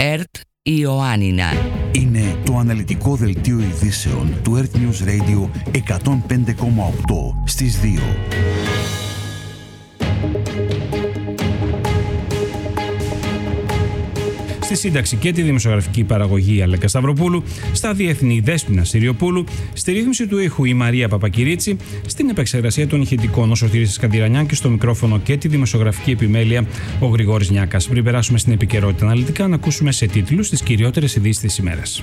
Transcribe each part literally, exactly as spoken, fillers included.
ΕΡΤ Ιωάννινα. Είναι το αναλυτικό δελτίο ειδήσεων του ΕΡΤ News Radio εκατόν πέντε κόμμα οκτώ στις δύο. Στη σύνταξη και τη δημοσιογραφική παραγωγή Αλέκα Σταυροπούλου, στα διεθνή Δέσποινα Συριοπούλου, στη ρύθμιση του ήχου η Μαρία Παπακυρίτσι, στην επεξεργασία των ηχητικών ο Σωτήρης Σκαντηρανιάν και στο μικρόφωνο και τη δημοσιογραφική επιμέλεια ο Γρηγόρης Νιάκας. Πριν περάσουμε στην επικαιρότητα αναλυτικά, να ακούσουμε σε τίτλους τις κυριότερες ειδήσεις της ημέρας.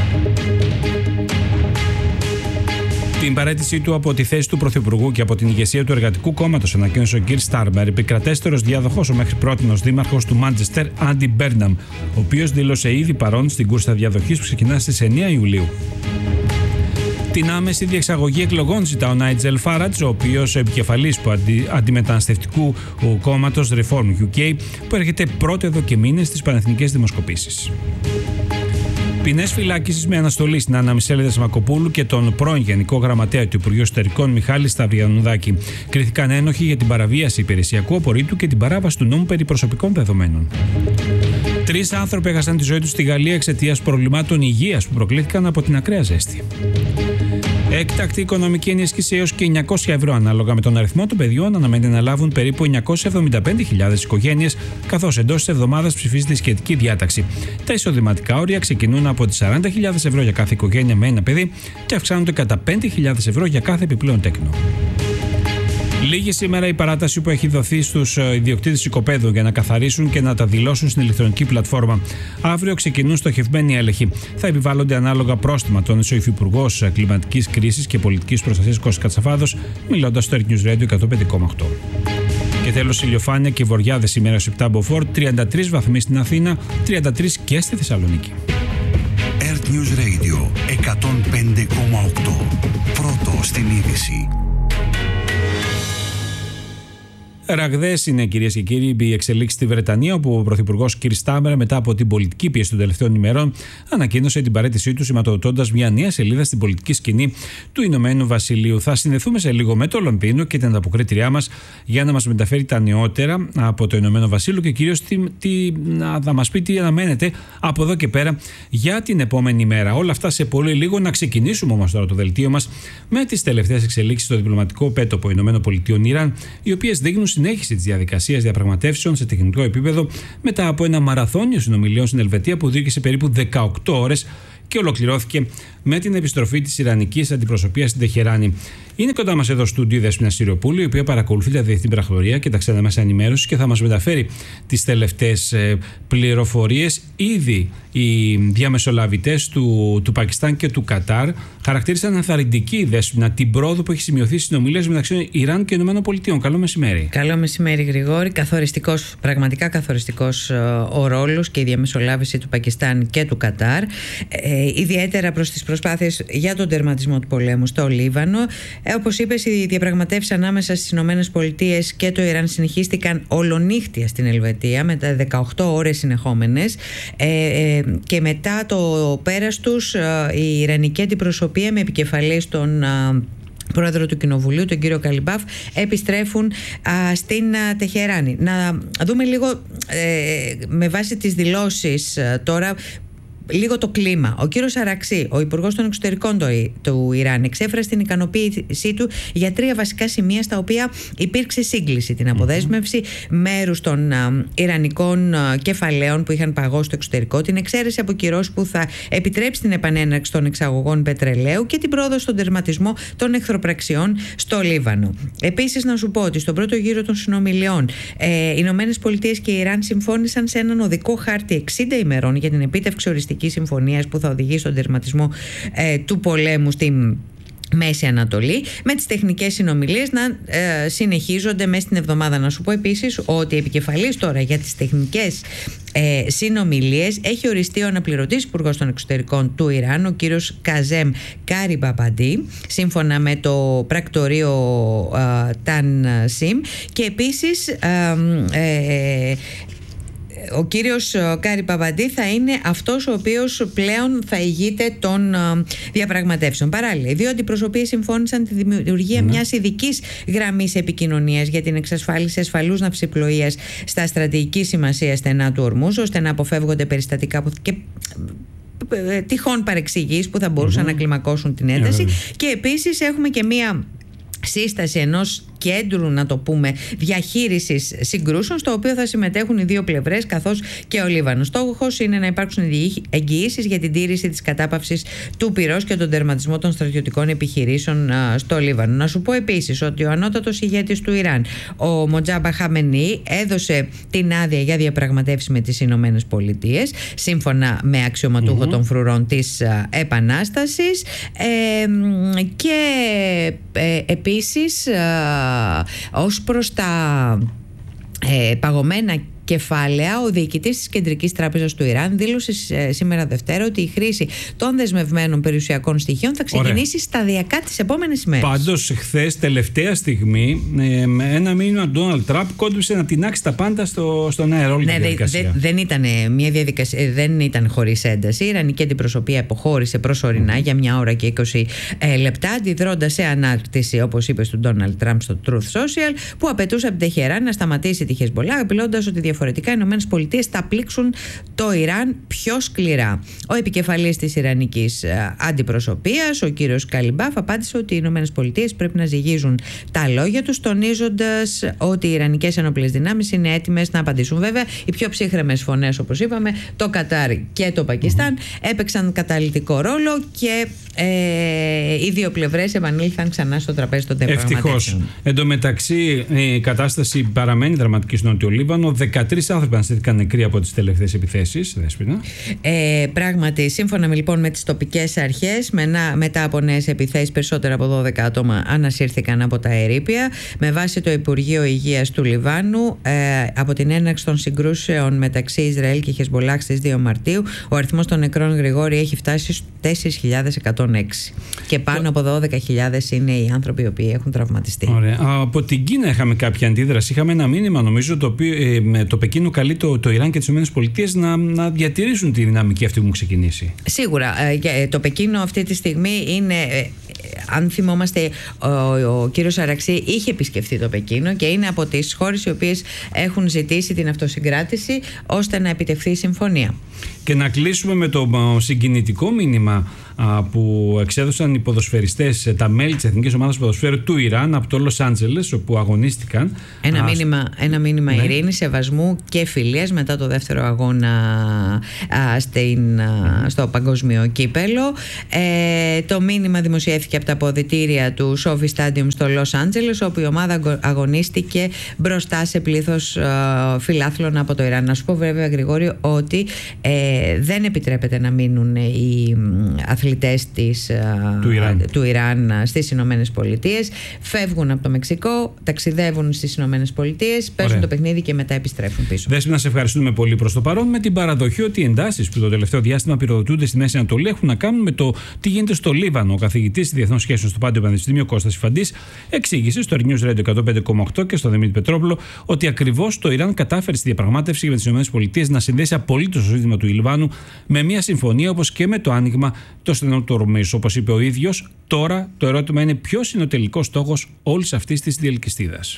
Την παραίτησή του από τη θέση του Πρωθυπουργού και από την ηγεσία του Εργατικού Κόμματος ανακοίνωσε ο κ. Στάρμερ, επικρατέστερος διαδοχός ο μέχρι πρότινος δήμαρχος του Μάντσεστερ, Άντι Μπέρναμ, ο οποίος δήλωσε ήδη παρόν στην κούρσα διαδοχής που ξεκινά στις εννέα Ιουλίου. Την άμεση διεξαγωγή εκλογών ζητά ο Νάιτζελ Φάρατζ, ο οποίος επικεφαλής του αντι, αντιμεταναστευτικού κόμματος Reform γιου κέι, που έρχεται πρώτο εδώ και μήνες στις πανεθνικές δημοσκοπήσεις. Ποινές φυλάκισης με αναστολή στην Άννα Μισέλιδα Σμακοπούλου και τον πρώην Γενικό Γραμματέα του Υπουργείου Εσωτερικών Μιχάλη Σταυριανουδάκη. Κρίθηκαν ένοχοι για την παραβίαση υπηρεσιακού απορρίτου και την παράβαση του νόμου περί προσωπικών δεδομένων. Τρεις άνθρωποι έχασαν τη ζωή τους στη Γαλλία εξαιτίας προβλημάτων υγείας που προκλήθηκαν από την ακραία ζέστη. Έκτακτη οικονομική ενίσχυση έως και εννιακόσια ευρώ ανάλογα με τον αριθμό των παιδιών αναμένεται να λάβουν περίπου εννιακόσιες εβδομήντα πέντε χιλιάδες οικογένειες, καθώς εντός της εβδομάδας ψηφίζεται η σχετική διάταξη. Τα εισοδηματικά όρια ξεκινούν από τις σαράντα χιλιάδες ευρώ για κάθε οικογένεια με ένα παιδί και αυξάνονται κατά πέντε χιλιάδες ευρώ για κάθε επιπλέον τέκνο. Λίγη σήμερα η παράταση που έχει δοθεί στους ιδιοκτήτες οικοπαίδων για να καθαρίσουν και να τα δηλώσουν στην ηλεκτρονική πλατφόρμα. Αύριο ξεκινούν στοχευμένοι έλεγχοι. Θα επιβάλλονται ανάλογα πρόστιμα, τόνισε ο Υφυπουργός Κλιματικής Κρίσης και Πολιτικής Προστασίας Κώστας Κατσαφάδος, μιλώντας στο ΕΡΤ News Radio εκατόν πέντε κόμμα οκτώ. Και τέλος, ηλιοφάνεια και βοριάδες σήμερα στους επτά μποφόρ, τριάντα τρεις βαθμοί στην Αθήνα, τριάντα τρεις και στη Θεσσαλονίκη. ΕΡΤ News Radio εκατόν πέντε κόμμα οκτώ. Πρώτο στην είδηση. Ραγδαίες είναι, κυρίες και κύριοι, οι εξελίξεις στη Βρετανία, όπου ο Πρωθυπουργός κ. Στάμερ, μετά από την πολιτική πίεση των τελευταίων ημερών, ανακοίνωσε την παραίτησή του, σηματοδοτώντας μια νέα σελίδα στην πολιτική σκηνή του Ηνωμένου Βασιλείου. Θα συνδεθούμε σε λίγο με το Λονδίνο και την ανταποκρίτριά μας για να μας μεταφέρει τα νεότερα από το Ηνωμένο Βασίλειο και κυρίως τι, τι, να μας πει τι αναμένεται από εδώ και πέρα για την επόμενη μέρα. Όλα αυτά σε πολύ λίγο. Να ξεκινήσουμε όμως τώρα το δελτίο μας με τις τελευταίες εξελίξεις στο διπλωματικό πέτωπο ΗΠΑ-Ιράν, οι οποίες δείχνουν συνέχιση της διαδικασίας διαπραγματεύσεων σε τεχνικό επίπεδο μετά από ένα μαραθώνιο συνομιλιών στην Ελβετία που διήρκησε περίπου δεκαοκτώ ώρες και ολοκληρώθηκε με την επιστροφή της Ιρανικής αντιπροσωπείας στην Τεχεράνη. Είναι κοντά μας εδώ στο στούντιο η Δέσποινα Συριοπούλου, η οποία παρακολουθεί τα διεθνή πραγμάτια και τα ξένα μέσα ενημέρωσης και θα μας μεταφέρει τις τελευταίες ε, πληροφορίες. Ήδη οι διαμεσολαβητές του, του Πακιστάν και του Κατάρ χαρακτήρισαν ενθαρρυντική η Δέσποινα την πρόοδο που έχει σημειωθεί στις συνομιλίες μεταξύ Ιράν και ΗΠΑ. Καλό μεσημέρι. Καλό μεσημέρι, Γρηγόρη. Καθοριστικός, πραγματικά καθοριστικός ο ρόλος και η διαμεσολάβηση του Πακιστάν και του Κατάρ. Ε, ιδιαίτερα προς τις προσπάθειες για τον τερματισμό του πολέμου στο Λίβανο. Ε, όπως είπες, οι διαπραγματεύσεις ανάμεσα στις ΗΠΑ και το Ιράν συνεχίστηκαν ολονύχτια στην Ελβετία με τα δεκαοκτώ ώρες συνεχόμενες. Ε, ε, και μετά το πέρας τους, ε, η Ιρανική αντιπροσωπεία με επικεφαλής τον ε, πρόεδρο του Κοινοβουλίου, τον κύριο Καλιμπάφ, επιστρέφουν α, στην α, Τεχεράνη. Να δούμε λίγο ε, με βάση τις δηλώσεις α, τώρα λίγο το κλίμα. Ο κύριος Αραξί, ο Υπουργός των Εξωτερικών του Ιράν, εξέφρασε την ικανοποίησή του για τρία βασικά σημεία στα οποία υπήρξε σύγκληση. Την αποδέσμευση mm-hmm. μέρους των α, ιρανικών α, κεφαλαίων που είχαν παγώσει στο εξωτερικό, την εξαίρεση από κυρώσεις που θα επιτρέψει την επανέναρξη των εξαγωγών πετρελαίου και την πρόοδο στον τερματισμό των εχθροπραξιών στο Λίβανο. Επίσης, να σου πω ότι στον πρώτο γύρο των συνομιλιών ε, οι Ηνωμένες Πολιτείες και η Ιράν συμφώνησαν σε έναν οδικό χάρτη εξήντα ημερών για την επίτευξη οριστικής συμφωνίας που θα οδηγήσει στον τερματισμό ε, του πολέμου στην Μέση Ανατολή, με τις τεχνικές συνομιλίες να ε, συνεχίζονται μέσα στην εβδομάδα. Να σου πω επίσης ότι επικεφαλής τώρα για τις τεχνικές ε, συνομιλίες έχει οριστεί ο αναπληρωτής υπουργός των εξωτερικών του Ιράν, ο κύριος Καζέμ Κάριμπαμπαντή, σύμφωνα με το πρακτορείο ε, Ταν Σιμ, και επίσης ε, ε, ο κύριος Κάρη Παπαντή θα είναι αυτός ο οποίος πλέον θα ηγείται των διαπραγματεύσεων. Παράλληλα, οι δύο αντιπροσωπείες συμφώνησαν τη δημιουργία ναι. μιας ειδικής γραμμής επικοινωνίας για την εξασφάλιση ασφαλούς ναυσιπλοείας στα στρατηγική σημασία στενά του Ορμούζ, ώστε να αποφεύγονται περιστατικά που και τυχόν παρεξηγήσεις που θα μπορούσαν mm-hmm. να κλιμακώσουν την ένταση. Yeah. Και επίσης έχουμε και μία σύσταση ενός κέντρου, να το πούμε, διαχείρισης συγκρούσεων, στο οποίο θα συμμετέχουν οι δύο πλευρές καθώς και ο Λίβανος. Στόχος είναι να υπάρξουν εγγυήσεις για την τήρηση της κατάπαυσης του πυρός και τον τερματισμό των στρατιωτικών επιχειρήσεων α, στο Λίβανο. Να σου πω επίσης ότι ο ανώτατος ηγέτης του Ιράν, ο Μοτζάμπα Χαμενή, έδωσε την άδεια για διαπραγματεύσεις με τις Ηνωμένες Πολιτείες, σύμφωνα με αξιωματούχο mm-hmm. των φρουρών της α, Επανάστασης, ε, και ε, επίσης α, ως προς τα ε, παγωμένα κεφάλαια, ο διοικητής της Κεντρικής Τράπεζας του Ιράν δήλωσε σήμερα Δευτέρα ότι η χρήση των δεσμευμένων περιουσιακών στοιχείων θα ξεκινήσει Ωραία. σταδιακά τις επόμενες ημέρες. Πάντως, χθες, τελευταία στιγμή, με ένα μήνυμα του Ντόναλντ Τραμπ κόντουσε να τεινάξει τα πάντα στο, στον αέρα. Όλη ναι, τη διαδικασία. Δε, δεν, ήταν μια διαδικασία, δεν ήταν χωρίς ένταση. Η Ιρανική αντιπροσωπεία αποχώρησε προσωρινά mm. για μια ώρα και είκοσι ε, λεπτά, αντιδρώντας σε ανάρτηση, όπως είπε, του Ντόναλντ Τραμπ στο Truth Social, που απαιτούσε από την Τεχεράν να σταματήσει τη Χεσμπολάχ, απειλώντας ότι διαφορετικά οι Ηνωμένες Πολιτείες θα πλήξουν το Ιράν πιο σκληρά. Ο επικεφαλής της Ιρανικής αντιπροσωπείας, ο κύριος Καλιμπάφ, απάντησε ότι οι Ηνωμένες Πολιτείες πρέπει να ζυγίζουν τα λόγια τους, τονίζοντας ότι οι Ιρανικές ενόπλες δυνάμεις είναι έτοιμες να απαντήσουν. Βέβαια, οι πιο ψύχρεμες φωνές, όπως είπαμε, το Κατάρ και το Πακιστάν, mm-hmm. έπαιξαν καταλυτικό ρόλο και ε, οι δύο πλευρές επανήλθαν ξανά στο τραπέζι των διαπραγματεύσεων. Ευτυχώς. Εν τω μεταξύ, η κατάσταση παραμένει δραματική στο Νότιο Λίβανο. δεκατρείς άνθρωποι αναστήθηκαν νεκροί από τις τελευταίες επιθέσεις. Δέσποινα. Ε, πράγματι, σύμφωνα με, λοιπόν, με τις τοπικές αρχές, με, να, μετά από νέες επιθέσεις, περισσότερα από δώδεκα άτομα ανασύρθηκαν από τα ερείπια. Με βάση το Υπουργείο Υγείας του Λιβάνου, ε, από την έναρξη των συγκρούσεων μεταξύ Ισραήλ και Χεσμπολάχ στις δύο Μαρτίου, ο αριθμός των νεκρών, Γρηγόρη, έχει φτάσει στους τέσσερις χιλιάδες εκατόν έξι. Και πάνω από δώδεκα χιλιάδες είναι οι άνθρωποι οι οποίοι έχουν τραυματιστεί. Ωραία. Από την Κίνα είχαμε κάποια αντίδραση. Είχαμε ένα μήνυμα, νομίζω, το οποίο ε, με το Πεκίνο καλεί το, το Ιράν και τις ΗΠΑ να, να διατηρήσουν τη δυναμική αυτή που μου ξεκινήσει. Σίγουρα. Ε, το Πεκίνο αυτή τη στιγμή είναι. Ε, αν θυμόμαστε, ο, ο κύριος Αραξή είχε επισκεφθεί το Πεκίνο και είναι από τις χώρες οι οποίες έχουν ζητήσει την αυτοσυγκράτηση ώστε να επιτευχθεί η συμφωνία. Και να κλείσουμε με το συγκινητικό μήνυμα α, που εξέδωσαν οι ποδοσφαιριστές, τα μέλη της Εθνικής Ομάδας Ποδοσφαίρου του Ιράν από το Λος Άντζελες, όπου αγωνίστηκαν. Ένα α, μήνυμα, ένα μήνυμα ναι. ειρήνης, σεβασμού και φιλίας μετά το δεύτερο αγώνα α, στην, α, στο παγκόσμιο κύπελο. Ε, το μήνυμα δημοσιεύθηκε από τα αποδυτήρια του Σόφι Stadium στο Λος Άντζελες, όπου η ομάδα αγωνίστηκε μπροστά σε πλήθος α, φιλάθλων από το Ιράν. Να σου πω, βέβαια, Γρηγόρη, ότι ε, δεν επιτρέπεται να μείνουν οι αθλητές της, του, Ιράν. του Ιράν στις Ηνωμένες Πολιτείες. Φεύγουν από το Μεξικό, ταξιδεύουν στις Ηνωμένες Πολιτείες, παίζουν το παιχνίδι και μετά επιστρέφουν πίσω. Δέσποινα, σε ευχαριστούμε πολύ προς το παρόν, με την παραδοχή ότι οι εντάσεις που το τελευταίο διάστημα πυροδοτούνται στη Μέση Ανατολή έχουν να κάνουν με το τι γίνεται στο Λίβανο. Ο καθηγητής διεθνών σχέσεων στο Πάντιο Πανεπιστήμιο, Κώστας Ιφαντής, εξήγησε στο News Radio εκατόν πέντε κόμμα οκτώ και στο Δημήτρη Πετρόπουλο ότι ακριβώς το Ιράν κατάφερε στη διαπραγμάτευση με τις ΗΠΑ να συνδέσει απολύτως το ζήτημα του Λιβάνου με μια συμφωνία, όπως και με το άνοιγμα των στενών του Ορμούζ. Όπως είπε ο ίδιος, τώρα το ερώτημα είναι ποιος είναι ο τελικός στόχος όλης αυτής της διελκυστίδας.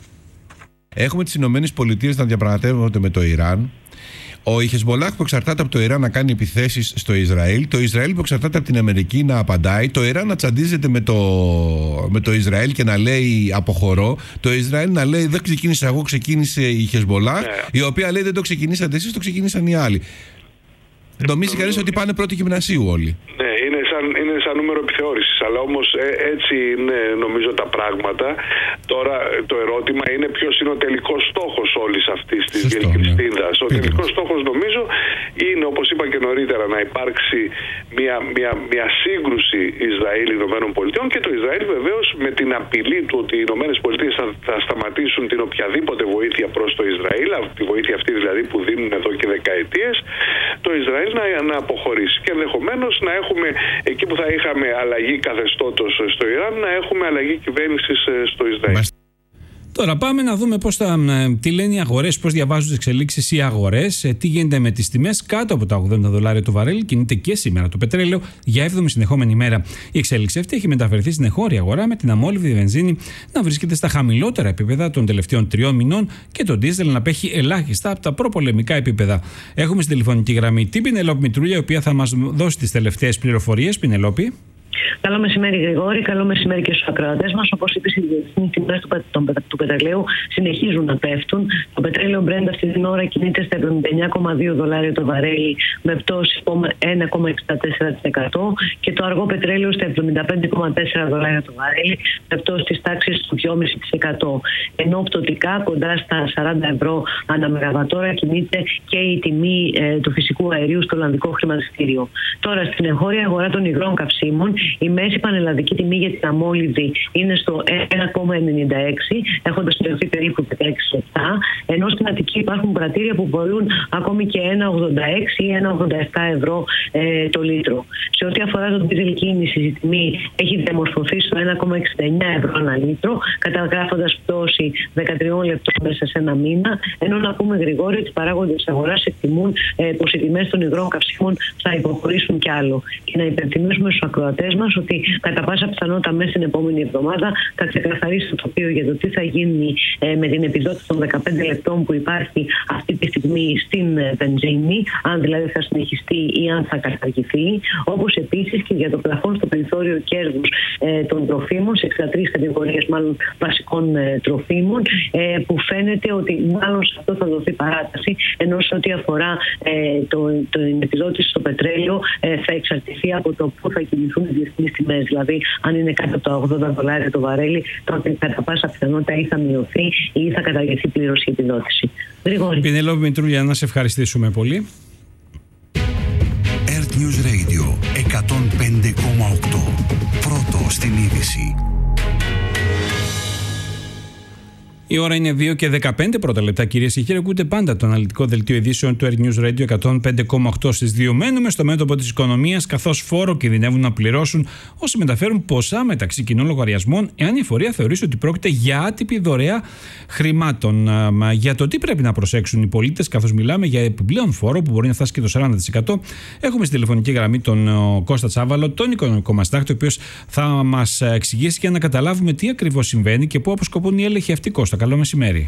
Έχουμε τις Ηνωμένες Πολιτείες να διαπραγματεύονται με το Ιράν. Ο Χεσμπολάχ που εξαρτάται από το Ιράν να κάνει επιθέσεις στο Ισραήλ, το Ισραήλ που εξαρτάται από την Αμερική να απαντάει, το Ιράν να τσαντίζεται με το, με το Ισραήλ και να λέει αποχωρώ, το Ισραήλ να λέει δεν ξεκίνησα εγώ, ξεκίνησε η Χεσμπολάχ, yeah. η οποία λέει δεν το ξεκινήσατε εσείς, το ξεκίνησαν οι άλλοι. Νομίζει κανείς ότι πάνε πρώτη γυμνασίου όλοι. Ναι, είναι σαν, είναι σαν νούμερο επιθεώρησης, αλλά όμως ε, έτσι είναι νομίζω τα πράγματα. Τώρα το ερώτημα είναι ποιος είναι ο τελικός στόχος όλης αυτής της διελκυστίδας. Ναι. Ο τελικός στόχος νομίζω είναι, όπως είπα και νωρίτερα, να υπάρξει μια, μια, μια σύγκρουση Ισραήλ-Ηνωμένων Πολιτειών και το Ισραήλ βεβαίως με την απειλή του ότι οι Ηνωμένες Πολιτείες θα, θα σταματήσουν την οποιαδήποτε βοήθεια προς το Ισραήλ, τη βοήθεια αυτή δηλαδή που δίνουν εδώ και δεκαετίες, το Ισραήλ να, να αποχωρήσει. Και ενδεχομένως να έχουμε, εκεί που θα είχαμε αλλαγή καθεστώτος στο Ιράν, να έχουμε αλλαγή κυβέρνησης στο Ισραήλ. Τώρα πάμε να δούμε πώς θα, τι λένε οι αγορές, πώς διαβάζουν τις εξελίξεις οι αγορές, τι γίνεται με τις τιμές κάτω από τα ογδόντα δολάρια το βαρέλι. Κινείται και σήμερα το πετρέλαιο για έβδομη συνεχόμενη μέρα. Η εξέλιξη αυτή έχει μεταφερθεί στην εγχώρια αγορά, με την αμόλυβδη βενζίνη να βρίσκεται στα χαμηλότερα επίπεδα των τελευταίων τριών μηνών και το ντίζελ να απέχει ελάχιστα από τα προπολεμικά επίπεδα. Έχουμε στην τηλεφωνική γραμμή την Πινελόπη Μητρούλια, η οποία θα μας δώσει τις τελευταίες πληροφορίες. Πινελόπη. Καλό μεσημέρι, Γρηγόρη. Καλό μεσημέρι και στους ακροατές μας. Όπως είπες, οι διεθνείς τιμές του, του, του πετρελαίου συνεχίζουν να πέφτουν. Το πετρέλαιο Brent αυτή την ώρα κινείται στα εβδομήντα εννιά κόμμα δύο δολάρια το βαρέλι, με πτώση ένα κόμμα εξήντα τέσσερα τοις εκατό, και το αργό πετρέλαιο στα εβδομήντα πέντε κόμμα τέσσερα δολάρια το βαρέλι, με πτώση της τάξης του δύο κόμμα πέντε τοις εκατό. Ενώ πτωτικά κοντά στα σαράντα ευρώ ανά μεγαβατόρα κινείται και η τιμή ε, του φυσικού αερίου στο Ολλανδικό χρηματιστήριο. Τώρα, στην εγχώρια αγορά των υγρών καυσίμων, η μέση πανελλαδική τιμή για την αμόλυβδη είναι στο ένα κόμμα ενενήντα έξι, έχοντας μειωθεί περίπου δεκαέξι λεπτά, ενώ στην Αττική υπάρχουν πρατήρια που πολλούν ακόμη και ένα κόμμα ογδόντα έξι ή ένα κόμμα ογδόντα επτά ευρώ ε, το λίτρο. Σε ό,τι αφορά τον ντίζελ κίνηση, η τιμή έχει διαμορφωθεί στο ένα κόμμα εξήντα εννιά ευρώ ένα λίτρο, καταγράφοντας πτώση δεκατρία λεπτών μέσα σε ένα μήνα, ενώ να πούμε, Γρηγόρη, ότι οι παράγοντες της αγοράς εκτιμούν ε, πως οι τιμές των υγρών καυσίμων θα υποχωρήσουν κι άλλο. Και να υπενθυμίσουμε στους ακροατές μας ότι κατά πάσα πιθανότητα μέσα στην επόμενη εβδομάδα θα ξεκαθαρίσει το τοπίο για το τι θα γίνει ε, με την επιδότηση των δεκαπέντε λεπτών που υπάρχει αυτή τη στιγμή στην ε, βενζίνη, αν δηλαδή θα συνεχιστεί ή αν θα καταργηθεί, όπως επίσης και για το πλαφόν στο περιθώριο κέρδους ε, των τροφίμων, σε εξήντα τρεις κατηγορίες μάλλον βασικών ε, τροφίμων, ε, που φαίνεται ότι μάλλον σε αυτό θα δοθεί παράταση, ενώ σε ό,τι αφορά ε, το, το, την επιδότηση στο πετρέλαιο ε, θα εξαρτηθεί από το πού θα κινηθούν οι διεθνείς τιμές. Δηλαδή, αν είναι κάτω από τα ογδόντα δολάρια το βαρέλι, τότε κατά πάσα πιθανότητα ή θα μειωθεί ή θα καταργηθεί πλήρως η επιδότηση. Γρηγόρη. Πινελόπη Μητρούλια, να σε ευχαριστήσουμε πολύ. Earth News Radio εκατόν πέντε κόμμα οκτώ. Πρώτο στην είδηση. Η ώρα είναι δύο και δεκαπέντε πρώτα λεπτά, κυρίες και κύριοι. Ακούτε πάντα το αναλυτικό δελτίο ειδήσεων του Earth News Radio εκατόν πέντε κόμμα οκτώ στις δύο. Μένουμε στο μέτωπο της οικονομίας, καθώς φόρο κινδυνεύουν να πληρώσουν όσοι μεταφέρουν ποσά μεταξύ κοινών λογαριασμών, εάν η εφορία θεωρήσει ότι πρόκειται για άτυπη δωρεά χρημάτων. Για το τι πρέπει να προσέξουν οι πολίτες, καθώς μιλάμε για επιπλέον φόρο που μπορεί να φτάσει και το σαράντα τοις εκατό, έχουμε στη τηλεφωνική γραμμή τον Κώστα Τσάβαλο, τον οικονομικό μας τάκτη, ο οποίος θα μας εξηγήσει και να καταλάβουμε τι ακριβώς συμβαίνει και πού αποσκοπούν οι έλεγχοι αυτοί. Κώστα, καλό μεσημέρι.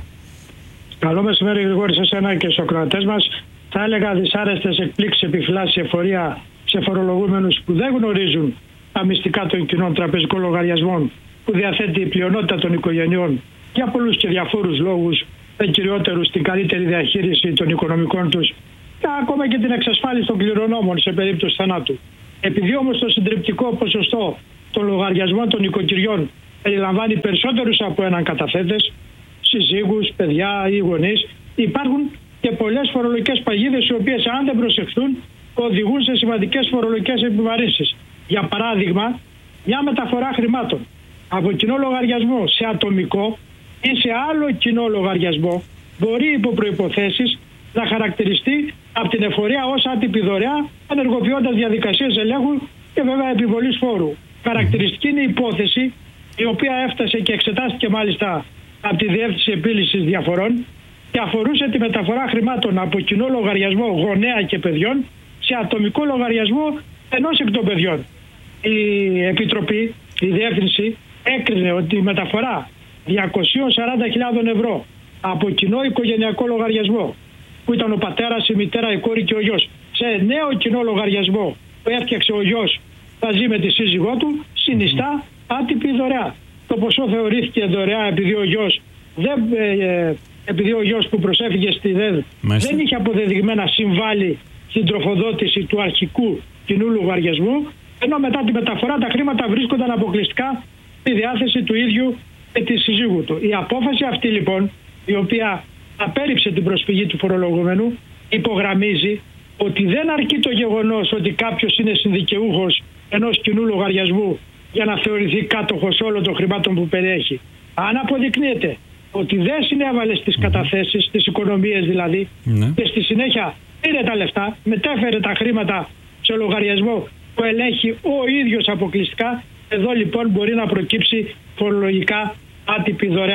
Καλό μεσημέρι, Γρηγόρη, σε σένα και στους ακροατές μας. Θα έλεγα δυσάρεστες εκπλήξεις επιφυλάσσει εφορία σε φορολογούμενους που δεν γνωρίζουν τα μυστικά των κοινών τραπεζικών λογαριασμών που διαθέτει η πλειονότητα των οικογενειών για πολλούς και διαφόρους λόγους, δεν κυριότερους την καλύτερη διαχείριση των οικονομικών τους και ακόμα και την εξασφάλιση των κληρονόμων σε περίπτωση θανάτου. Επειδή όμως το συντριπτικό ποσοστό των λογαριασμών των οικοκυριών περιλαμβάνει περισσότερους από έναν καταθέτες, συζύγους, παιδιά ή γονείς, υπάρχουν και πολλές φορολογικές παγίδες οι οποίες, αν δεν προσεχθούν, οδηγούν σε σημαντικές φορολογικές επιβαρύνσεις. Για παράδειγμα, μια μεταφορά χρημάτων από κοινό λογαριασμό σε ατομικό ή σε άλλο κοινό λογαριασμό μπορεί υπό προϋποθέσεις να χαρακτηριστεί από την εφορία ως άτυπη δωρεά, ενεργοποιώντας διαδικασίες ελέγχου και βέβαια επιβολής φόρου. Χαρακτηριστική είναι η υπόθεση, η οποία έφτασε και εξετάστηκε μάλιστα από τη Διεύθυνση Επίλυσης Διαφορών και αφορούσε τη μεταφορά χρημάτων από κοινό λογαριασμό γονέα και παιδιών σε ατομικό λογαριασμό ενός εκ των παιδιών. Η Επιτροπή, η Διεύθυνση, έκρινε ότι η μεταφορά διακόσιες σαράντα χιλιάδες ευρώ από κοινό οικογενειακό λογαριασμό, που ήταν ο πατέρας, η μητέρα, η κόρη και ο γιος, σε νέο κοινό λογαριασμό που έφτιαξε ο γιος, θα ζει με τη σύζυγό του, συνιστά άτυπη δωρεά. Το ποσό θεωρήθηκε δωρεά επειδή ο γιος, δεν, ε, επειδή ο γιος που προσέφηκε στη ΔΕΔ δεν είχε αποδεδειγμένα συμβάλει στην τροφοδότηση του αρχικού κοινού λογαριασμού, ενώ μετά τη μεταφορά τα χρήματα βρίσκονταν αποκλειστικά στη διάθεση του ίδιου και της συζύγου του. Η απόφαση αυτή λοιπόν, η οποία απέρριψε την προσφυγή του φορολογούμενου, υπογραμμίζει ότι δεν αρκεί το γεγονός ότι κάποιος είναι συνδικαιούχος ενός κοινού λογαριασμού για να θεωρηθεί κάτοχος όλων των χρημάτων που περιέχει. Αν αποδεικνύεται ότι δεν συνέβαλε στις καταθέσεις, στις οικονομίες δηλαδή, mm-hmm. και στη συνέχεια πήρε τα λεφτά, μετέφερε τα χρήματα σε λογαριασμό που ελέγχει ο ίδιος αποκλειστικά, εδώ λοιπόν μπορεί να προκύψει φορολογικά άτυπη δωρεά.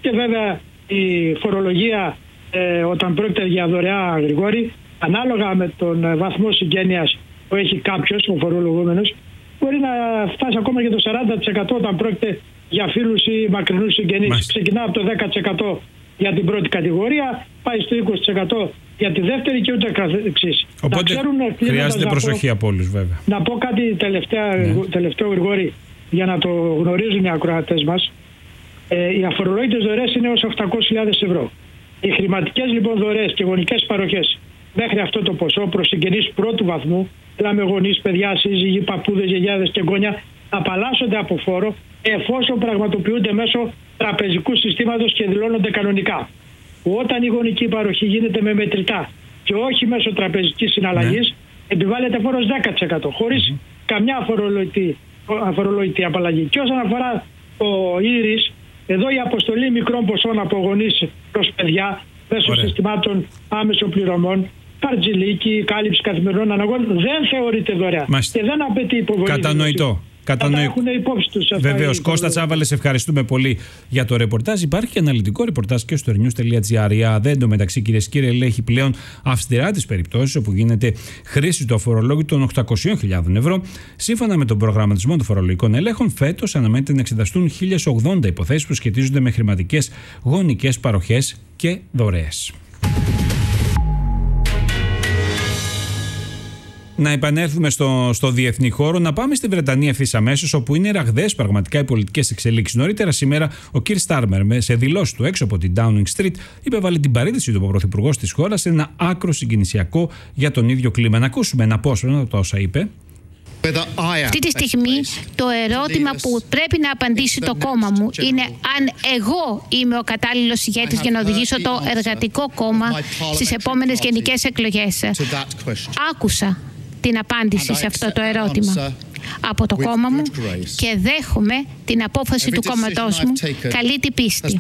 Και βέβαια η φορολογία ε, όταν πρόκειται για δωρεά, Γρηγόρη, ανάλογα με τον βαθμό συγγένειας που έχει κάποιος, ο φορολογούμενος, μπορεί να φτάσει ακόμα και το σαράντα τοις εκατό όταν πρόκειται για φίλους ή μακρινούς συγγενείς. Ξεκινά από το δέκα τοις εκατό για την πρώτη κατηγορία, πάει στο είκοσι τοις εκατό για τη δεύτερη και ούτε καθεξής. Οπότε ξέρουν, χρειάζεται προσοχή από όλους, βέβαια. Να πω κάτι τελευταία, ναι. τελευταίο, Γρηγόρη, για να το γνωρίζουν οι ακροατές μας. Ε, οι αφορολόγητες δωρεές είναι ως οκτακόσιες χιλιάδες ευρώ. Οι χρηματικές λοιπόν δωρεές και γονικές παροχές μέχρι αυτό το ποσό προς συγγενείς πρώτου βαθμού, δηλαδή γονείς, παιδιά, σύζυγοι, παππούδες, γιαγιάδες και γόνια, απαλλάσσονται από φόρο εφόσον πραγματοποιούνται μέσω τραπεζικού συστήματος και δηλώνονται κανονικά. Όταν η γονική παροχή γίνεται με μετρητά και όχι μέσω τραπεζικής συναλλαγής, ναι. επιβάλλεται φόρος δέκα τοις εκατό χωρίς mm-hmm. καμιά αφορολόγητη, αφορολόγητη απαλλαγή. Και όσον αφορά το ήρις, εδώ η αποστολή μικρών ποσών από γονείς προς παιδιά μέσω Ωραία. συστημάτων άμεσων πληρωμών, χαρτζηλίκι, κάλυψη καθημερινών αναγκών, δεν θεωρείται δωρεά. Μάλιστα. Και δεν απαιτεί υποβολή. Κατανοητό. Κατανοητό. Βεβαίως, Κώστα Τσάβαλε, σε ευχαριστούμε πολύ για το ρεπορτάζ. Υπάρχει και αναλυτικό ρεπορτάζ και στο ερνιούς τελεία τζι άρ. Η ΑΔΕ, εντωμεταξύ, κυρίες και κύριοι, έχει πλέον αυστηρά τις περιπτώσεις όπου γίνεται χρήση του αφορολόγητου των οκτακόσιες χιλιάδες ευρώ. Σύμφωνα με τον προγραμματισμό των φορολογικών ελέγχων, φέτος αναμένεται να εξεταστούν χίλιες ογδόντα υποθέσεις που σχετίζονται με χρηματικές γονικές παροχές και δωρεές. Να επανέλθουμε στο, στο διεθνή χώρο, να πάμε στη Βρετανία ευθύς αμέσως, όπου είναι ραγδαίες πραγματικά οι πολιτικές εξελίξεις. Νωρίτερα σήμερα, ο Κιρ Στάρμερ, σε δηλώσεις του έξω από την Downing Street, υπέβαλε την παρέτηση του πρωθυπουργός της χώρας σε ένα άκρο συγκινησιακό για τον ίδιο κλίμα. Να ακούσουμε ένα απόσπασμα από τα όσα είπε. Αυτή τη στιγμή το ερώτημα που πρέπει να απαντήσει το κόμμα μου είναι αν εγώ είμαι ο κατάλληλος ηγέτης για να οδηγήσω το εργατικό κόμμα στις επόμενες γενικές εκλογές. Άκουσα την απάντηση σε αυτό το ερώτημα από το κόμμα μου και δέχομαι την απόφαση του κόμματός μου καλή την πίστη.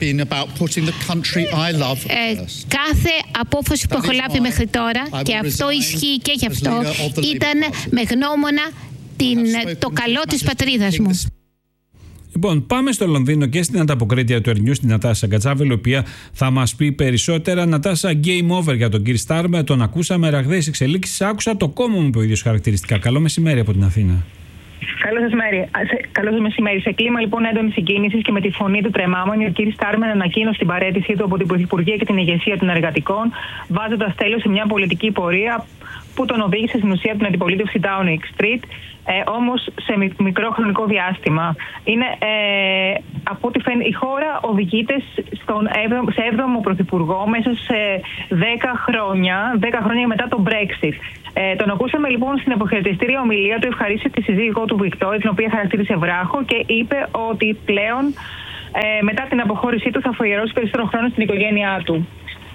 Ε, κάθε απόφαση που έχω λάβει μέχρι τώρα, και αυτό ισχύει και γι' αυτό, ήταν με γνώμονα την, το καλό της πατρίδας μου. Λοιπόν, πάμε στο Λονδίνο και στην ανταποκρίτρια του Ερνιούς, την Νατάσα Γκατσάβελ, η οποία θα μας πει περισσότερα. Νατάσα, game over για τον Κιρ Στάρμερ. Τον ακούσαμε, ραγδαίες εξελίξεις. Άκουσα το κόμμα μου, είπε ο ίδιος χαρακτηριστικά. Καλό μεσημέρι από την Αθήνα. Καλό σας μεσημέρι. Καλό σας μεσημέρι. Σε κλίμα λοιπόν έντονη συγκίνηση και με τη φωνή του τρεμάμενη, ο Κιρ Στάρμερ ανακοίνωσε την παραίτησή του από την Πρωθυπουργία και την ηγεσία των εργατικών, βάζοντας τέλος σε μια πολιτική πορεία που τον οδήγησε στην ουσία την αντιπολίτευση Downing Street, ε, όμως σε μικρό χρονικό διάστημα. Είναι, ε, από ό,τι φαίνεται, η χώρα οδηγείται στον έβδομο, σε έβδομο πρωθυπουργό μέσα σε δέκα χρόνια, δέκα χρόνια μετά το Brexit. Ε, τον ακούσαμε λοιπόν στην αποχαιρετιστήρια ομιλία του, ευχαρίστησε τη σύζυγό του Βικτόρια, την οποία χαρακτήρισε βράχο, και είπε ότι πλέον ε, μετά την αποχώρησή του θα αφιερώσει περισσότερο χρόνο στην οικογένειά του.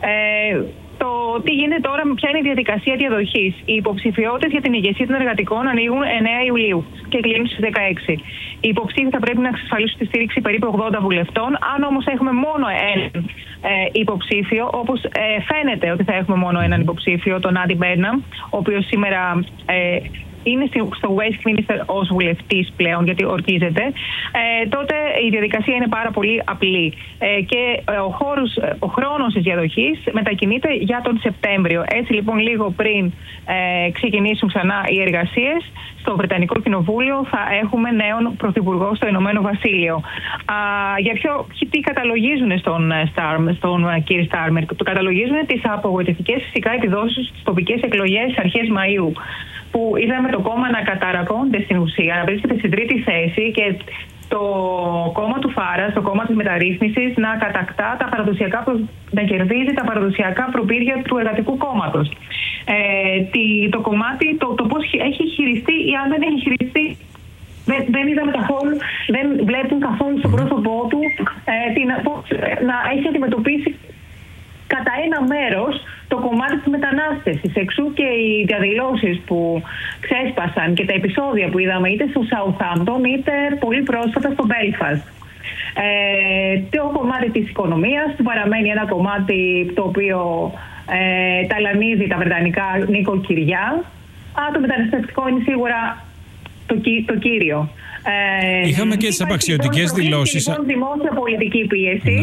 Ε, Το τι γίνεται τώρα, ποια είναι η διαδικασία διαδοχής. Οι υποψηφιότητες για την ηγεσία των εργατικών ανοίγουν εννέα Ιουλίου και κλείνουν στις δεκαέξι. Οι υποψήφοι θα πρέπει να εξασφαλίσουν τη στήριξη περίπου ογδόντα βουλευτών. Αν όμως έχουμε μόνο έναν ε, υποψήφιο, όπως ε, φαίνεται ότι θα έχουμε μόνο έναν υποψήφιο, τον Άντι Μπέρναμ, ο οποίος σήμερα ε, είναι στο Westminster ως βουλευτής πλέον, γιατί ορκίζεται, ε, τότε η διαδικασία είναι πάρα πολύ απλή. Ε, και ο, χώρος, ο χρόνος της διαδοχής μετακινείται για τον Σεπτέμβριο. Έτσι λοιπόν, λίγο πριν ε, ξεκινήσουν ξανά οι εργασίες, στο Βρετανικό Κοινοβούλιο θα έχουμε νέον πρωθυπουργό στο Ηνωμένο Βασίλειο. Α, για ποιο, τι καταλογίζουν στον, στον Κιρ Στάρμερ? Το καταλογίζουν τις απογοητευτικές φυσικά επιδόσεις στις τοπικές εκλογές αρχές Μαΐου, που είδαμε το κόμμα να καταρακώνται στην ουσία, να βρίσκεται στην τρίτη θέση και το κόμμα του Φάρας, το κόμμα της μεταρρύθμισης, να κατακτά τα παραδοσιακά, να κερδίζει τα παραδοσιακά προπήρια του εργατικού κόμματος. Ε, το κομμάτι, το, το πώς έχει χειριστεί ή αν δεν έχει χειριστεί, δεν, δεν είδαμε καθόλου, δεν βλέπουν καθόλου στο πρόσωπό του ε, την, πώς, να έχει αντιμετωπίσει κατά ένα μέρος το κομμάτι της μετανάστευσης. Εξού και οι διαδηλώσεις που ξέσπασαν και τα επεισόδια που είδαμε είτε στο Southampton είτε πολύ πρόσφατα στο Belfast. Ε, το κομμάτι της οικονομίας που παραμένει ένα κομμάτι το οποίο ε, ταλανίζει τα βρετανικά νοικοκυριά. Α, το μεταναστευτικό είναι σίγουρα το, το κύριο. Ε, Είχαμε και τις απαξιωτικές δηλώσεις. Λοιπόν, δημόσια πολιτική πίεση. Ναι.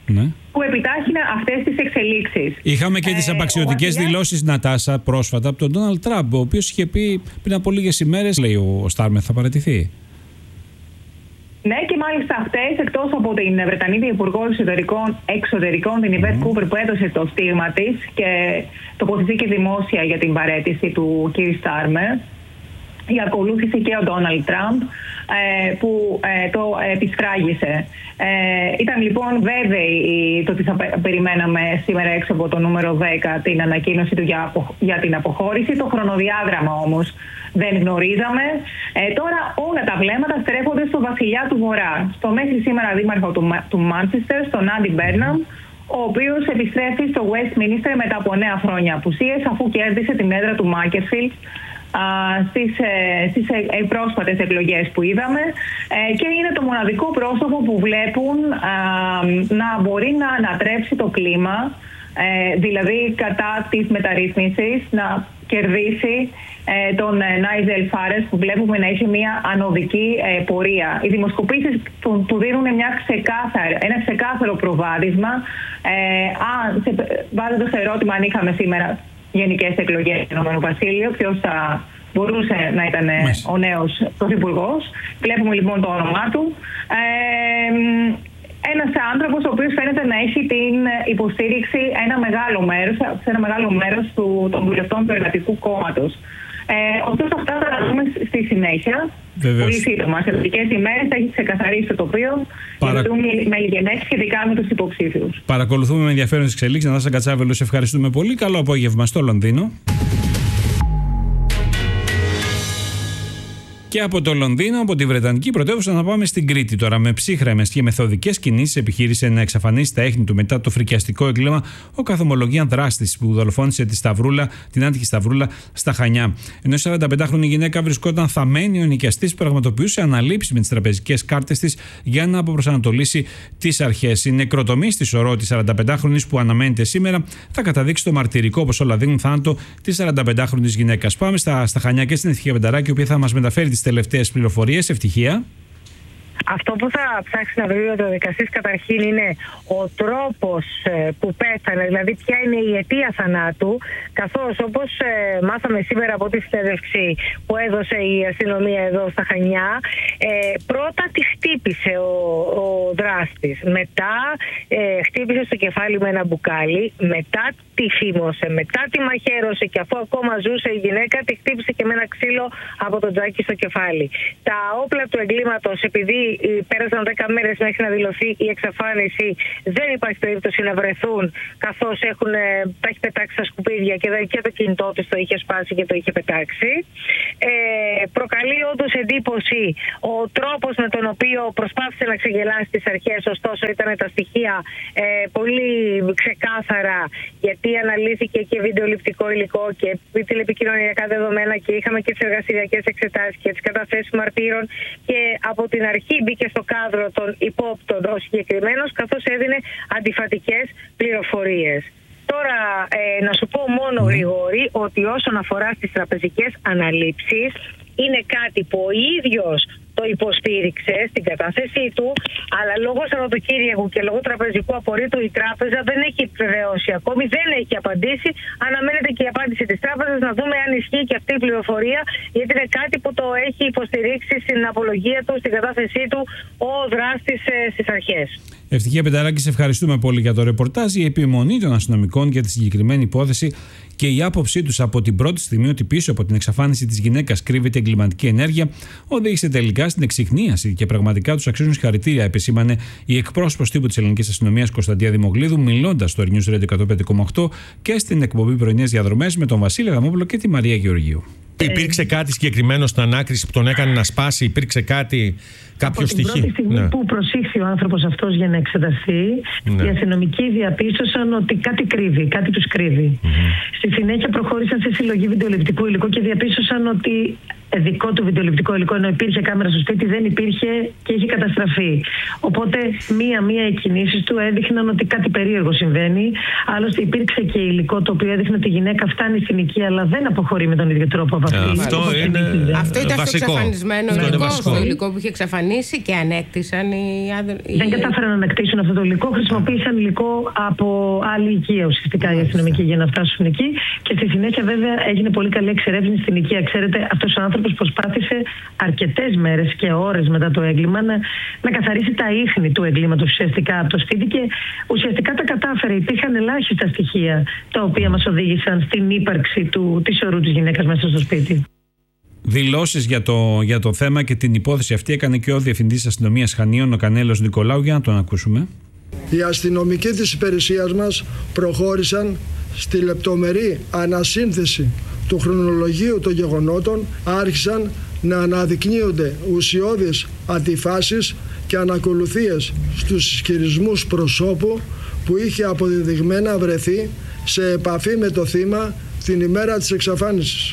ναι. που επιτάχυνε αυτές τις εξελίξεις. Είχαμε και τις ε, απαξιωτικές Βασιλιάς... δηλώσεις, Νατάσα, πρόσφατα από τον Ντόναλντ Τραμπ, ο οποίος είχε πει πριν από λίγες ημέρες, λέει ο Στάρμερ, θα παραιτηθεί. Ναι, και μάλιστα αυτές, εκτός από την Βρετανίδα Υπουργό Εξωτερικών, Εξωτερικών την Ιβέτ Κούπερ, που έδωσε το στίγμα της και τοποθετήθηκε δημόσια για την παραίτηση του κ. Στάρμερ, ακολούθησε και ο Ντόναλντ Τραμπ, ε, που ε, το επισφράγισε. Ε, ήταν λοιπόν βέβαιη το ότι θα περιμέναμε σήμερα έξω από το νούμερο δέκα την ανακοίνωση του για, απο, για την αποχώρηση. Το χρονοδιάγραμμα όμως δεν γνωρίζαμε. Ε, τώρα όλα τα βλέμματα στρέφονται στο βασιλιά του Βορρά, στο μέχρι σήμερα δήμαρχο του, του Μάντσεστερ, στον Άντι Μπέρναμ, ο οποίος επιστρέφει στο Westminster μετά από νέα χρόνια απουσίες, αφού κέρδισε την έδρα του Μάκερφιλντ στις, στις πρόσφατες εκλογές που είδαμε, και είναι το μοναδικό πρόσωπο που βλέπουν να μπορεί να ανατρέψει το κλίμα, δηλαδή κατά της μεταρρύθμισης, να κερδίσει τον Νάιζελ Φάρες, που βλέπουμε να έχει μια ανωδική πορεία. Οι δημοσκοπήσεις του, του δίνουν μια ξεκάθαρη, ένα ξεκάθαρο προβάδισμα, ε, βάζοντας το ερώτημα αν είχαμε σήμερα γενικές εκλογές στο Ηνωμένο Βασίλειο, ποιος θα μπορούσε να ήταν Μες. ο νέος πρωθυπουργός. Βλέπουμε λοιπόν το όνομά του. Ε, ένας άνθρωπος ο οποίος φαίνεται να έχει την υποστήριξη ένα μεγάλο μέρος, σε ένα μεγάλο μέρος του, των βουλευτών του Εργατικού Κόμματος. Ε, ωστόσο αυτά θα τα δούμε στη συνέχεια. Βεβαίως. Πολύ σύντομα. Σε μερικές ημέρες θα έχει ξεκαθαρίσει το τοπίο. Παρα... και με λιγενές σχετικά με τους υποψήφιους. Παρακολουθούμε με ενδιαφέρον τις εξελίξεις. Νατάσα Κατσάβελου, σε ευχαριστούμε πολύ. Καλό απόγευμα στο Λονδίνο. Και από το Λονδίνο, από τη Βρετανική πρωτεύουσα, να πάμε στην Κρήτη τώρα. Με ψύχρεμες και μεθοδικές κινήσεις επιχείρησε να εξαφανίσει τα έχνη του μετά το φρικιαστικό έγκλημα ο καθομολογίαν δράστης που δολοφόνησε τη Σταυρούλα, την άτυχη Σταυρούλα στα Χανιά. Ενώ η σαρανταπεντάχρονη γυναίκα βρισκόταν θαμμένη, ο νοικιαστής πραγματοποιούσε αναλήψεις με τις τραπεζικές κάρτες της για να αποπροσανατολίσει τις αρχές. Η νεκροτομή στη σωρό της σαρανταπεντάχρονης που αναμένεται σήμερα θα καταδείξει το μαρτυρικό, όπως όλα δίνουν, θάνατο της σαρανταπεντάχρονης γυναίκας. Πάμε στα, στα Χανιά και στην Ευτυχία Πενταράκη, η οποία θα μας μεταφέρει τις τελευταίες πληροφορίες. Ευτυχία. Αυτό που θα ψάξει να βρει ο διαδικαστής καταρχήν είναι ο τρόπος που πέθανε, δηλαδή ποια είναι η αιτία θανάτου, καθώς όπως μάθαμε σήμερα από τη συνέντευξη που έδωσε η αστυνομία εδώ στα Χανιά, ε, πρώτα τη χτύπησε ο, ο δράστης, μετά ε, χτύπησε στο κεφάλι με ένα μπουκάλι, μετά τη φήμωσε, μετά τη μαχαίρωσε και αφού ακόμα ζούσε η γυναίκα τη χτύπησε και με ένα ξύλο από το τζάκι στο κεφάλι. Τα όπλα του εγκλήματος, επειδή πέρασαν δέκα μέρες μέχρι να δηλωθεί η εξαφάνιση, δεν υπάρχει περίπτωση να βρεθούν, καθώς έχουν, τα έχει πετάξει στα σκουπίδια και, και το κινητό της το είχε σπάσει και το είχε πετάξει. Ε, προκαλεί όντως εντύπωση ο τρόπος με τον οποίο προσπάθησε να ξεγελάσει τις αρχές, ωστόσο ήταν τα στοιχεία ε, πολύ ξεκάθαρα, γιατί αναλύθηκε και βιντεοληπτικό υλικό και τηλεπικοινωνιακά δεδομένα και είχαμε και τις εργαστηριακές εξετάσεις και τις καταθέσεις μαρτύρων, και από την αρχή μπήκε στο κάδρο των υπόπτων ο συγκεκριμένος, καθώς έδινε αντιφατικές πληροφορίες. Τώρα ε, να σου πω μόνο γρήγορη ότι όσον αφορά στις τραπεζικές αναλήψεις, είναι κάτι που ο ίδιος το υποστήριξε στην κατάθεσή του, αλλά λόγω Σαββατοκύριακου και λόγω τραπεζικού απορρίτου η τράπεζα δεν έχει επιβεβαιώσει ακόμη, δεν έχει απαντήσει. Αναμένεται και η απάντηση της τράπεζας, να δούμε αν ισχύει και αυτή η πληροφορία, γιατί είναι κάτι που το έχει υποστηρίξει στην απολογία του, στην κατάθεσή του, ο δράστης ε, στις αρχές. Ευτυχία Πενταράκη, σε ευχαριστούμε πολύ για το ρεπορτάζ. Η επιμονή των αστυνομικών για τη συγκεκριμένη υπόθεση και η άποψή τους από την πρώτη στιγμή ότι πίσω από την εξαφάνιση της γυναίκας κρύβεται εγκληματική ενέργεια οδήγησε τελικά στην εξιχνίαση και πραγματικά τους αξίζουν συγχαρητήρια, επεσήμανε η εκπρόσωπος τύπου της ελληνικής αστυνομίας Κωνσταντία Δημογλίδου, μιλώντας στο News Radio εκατόν πέντε κόμμα οκτώ και στην εκπομπή Πρωινές Διαδρομές με τον Βασίλη Αδαμόπουλο και τη Μαρία Γεωργίου. Υπήρξε κάτι συγκεκριμένο στην ανάκριση που τον έκανε να σπάσει, υπήρξε κάτι, κάποιο στοιχείο? Από την πρώτη στιγμή ναι. που προσήχθη ο άνθρωπος αυτός για να εξεταστεί, ναι. οι αστυνομικοί διαπίστωσαν ότι κάτι κρύβει, κάτι τους κρύβει. Mm-hmm. Στη συνέχεια προχώρησαν σε συλλογή βιντεοληπτικού υλικού και διαπίστωσαν ότι δικό του βιντεοληπτικό υλικό, ενώ υπήρχε κάμερα στο σπίτι, δεν υπήρχε και είχε καταστραφεί. Οπότε μία-μία οι κινήσεις του έδειχναν ότι κάτι περίεργο συμβαίνει. Άλλωστε υπήρξε και υλικό το οποίο έδειχνε ότι η γυναίκα φτάνει στην οικία, αλλά δεν αποχωρεί με τον ίδιο τρόπο από αυτή. Αυτό, είναι... αυτό ήταν βασικό. στο εξαφανισμένο αυτό υλικό, στο υλικό που είχε εξαφανίσει και ανέκτησαν οι άντρες. Δεν κατάφεραν να ανακτήσουν αυτό το υλικό, χρησιμοποίησαν υλικό από άλλη οικία ουσιαστικά οι αστυνομικοί για να φτάσουν εκεί. Και στη συνέχεια, βέβαια, έγινε πολύ καλή εξερεύνηση στην οικία. Ξέρετε, αυτός ο άνθρωπος προσπάθησε αρκετές μέρες και ώρες μετά το έγκλημα να, να καθαρίσει τα ίχνη του εγκλήματος ουσιαστικά από το σπίτι και ουσιαστικά τα κατάφερε. Υπήρχαν ελάχιστα στοιχεία τα οποία μας οδήγησαν στην ύπαρξη του, της ορού της γυναίκας μέσα στο σπίτι. Δηλώσεις για το, για το θέμα και την υπόθεση αυτή έκανε και ο Διευθυντής Αστυνομίας Χανίων, ο Κανέλος Νικολάου, για να τον ακούσουμε. Οι αστυνομικοί της υπηρεσίας μας προχώρησαν στη λεπτομερή ανασύνθεση του χρονολογίου των γεγονότων, άρχισαν να αναδεικνύονται ουσιώδεις αντιφάσεις και ανακολουθίες στους ισχυρισμούς προσώπου που είχε αποδεδειγμένα βρεθεί σε επαφή με το θύμα την ημέρα της εξαφάνισης.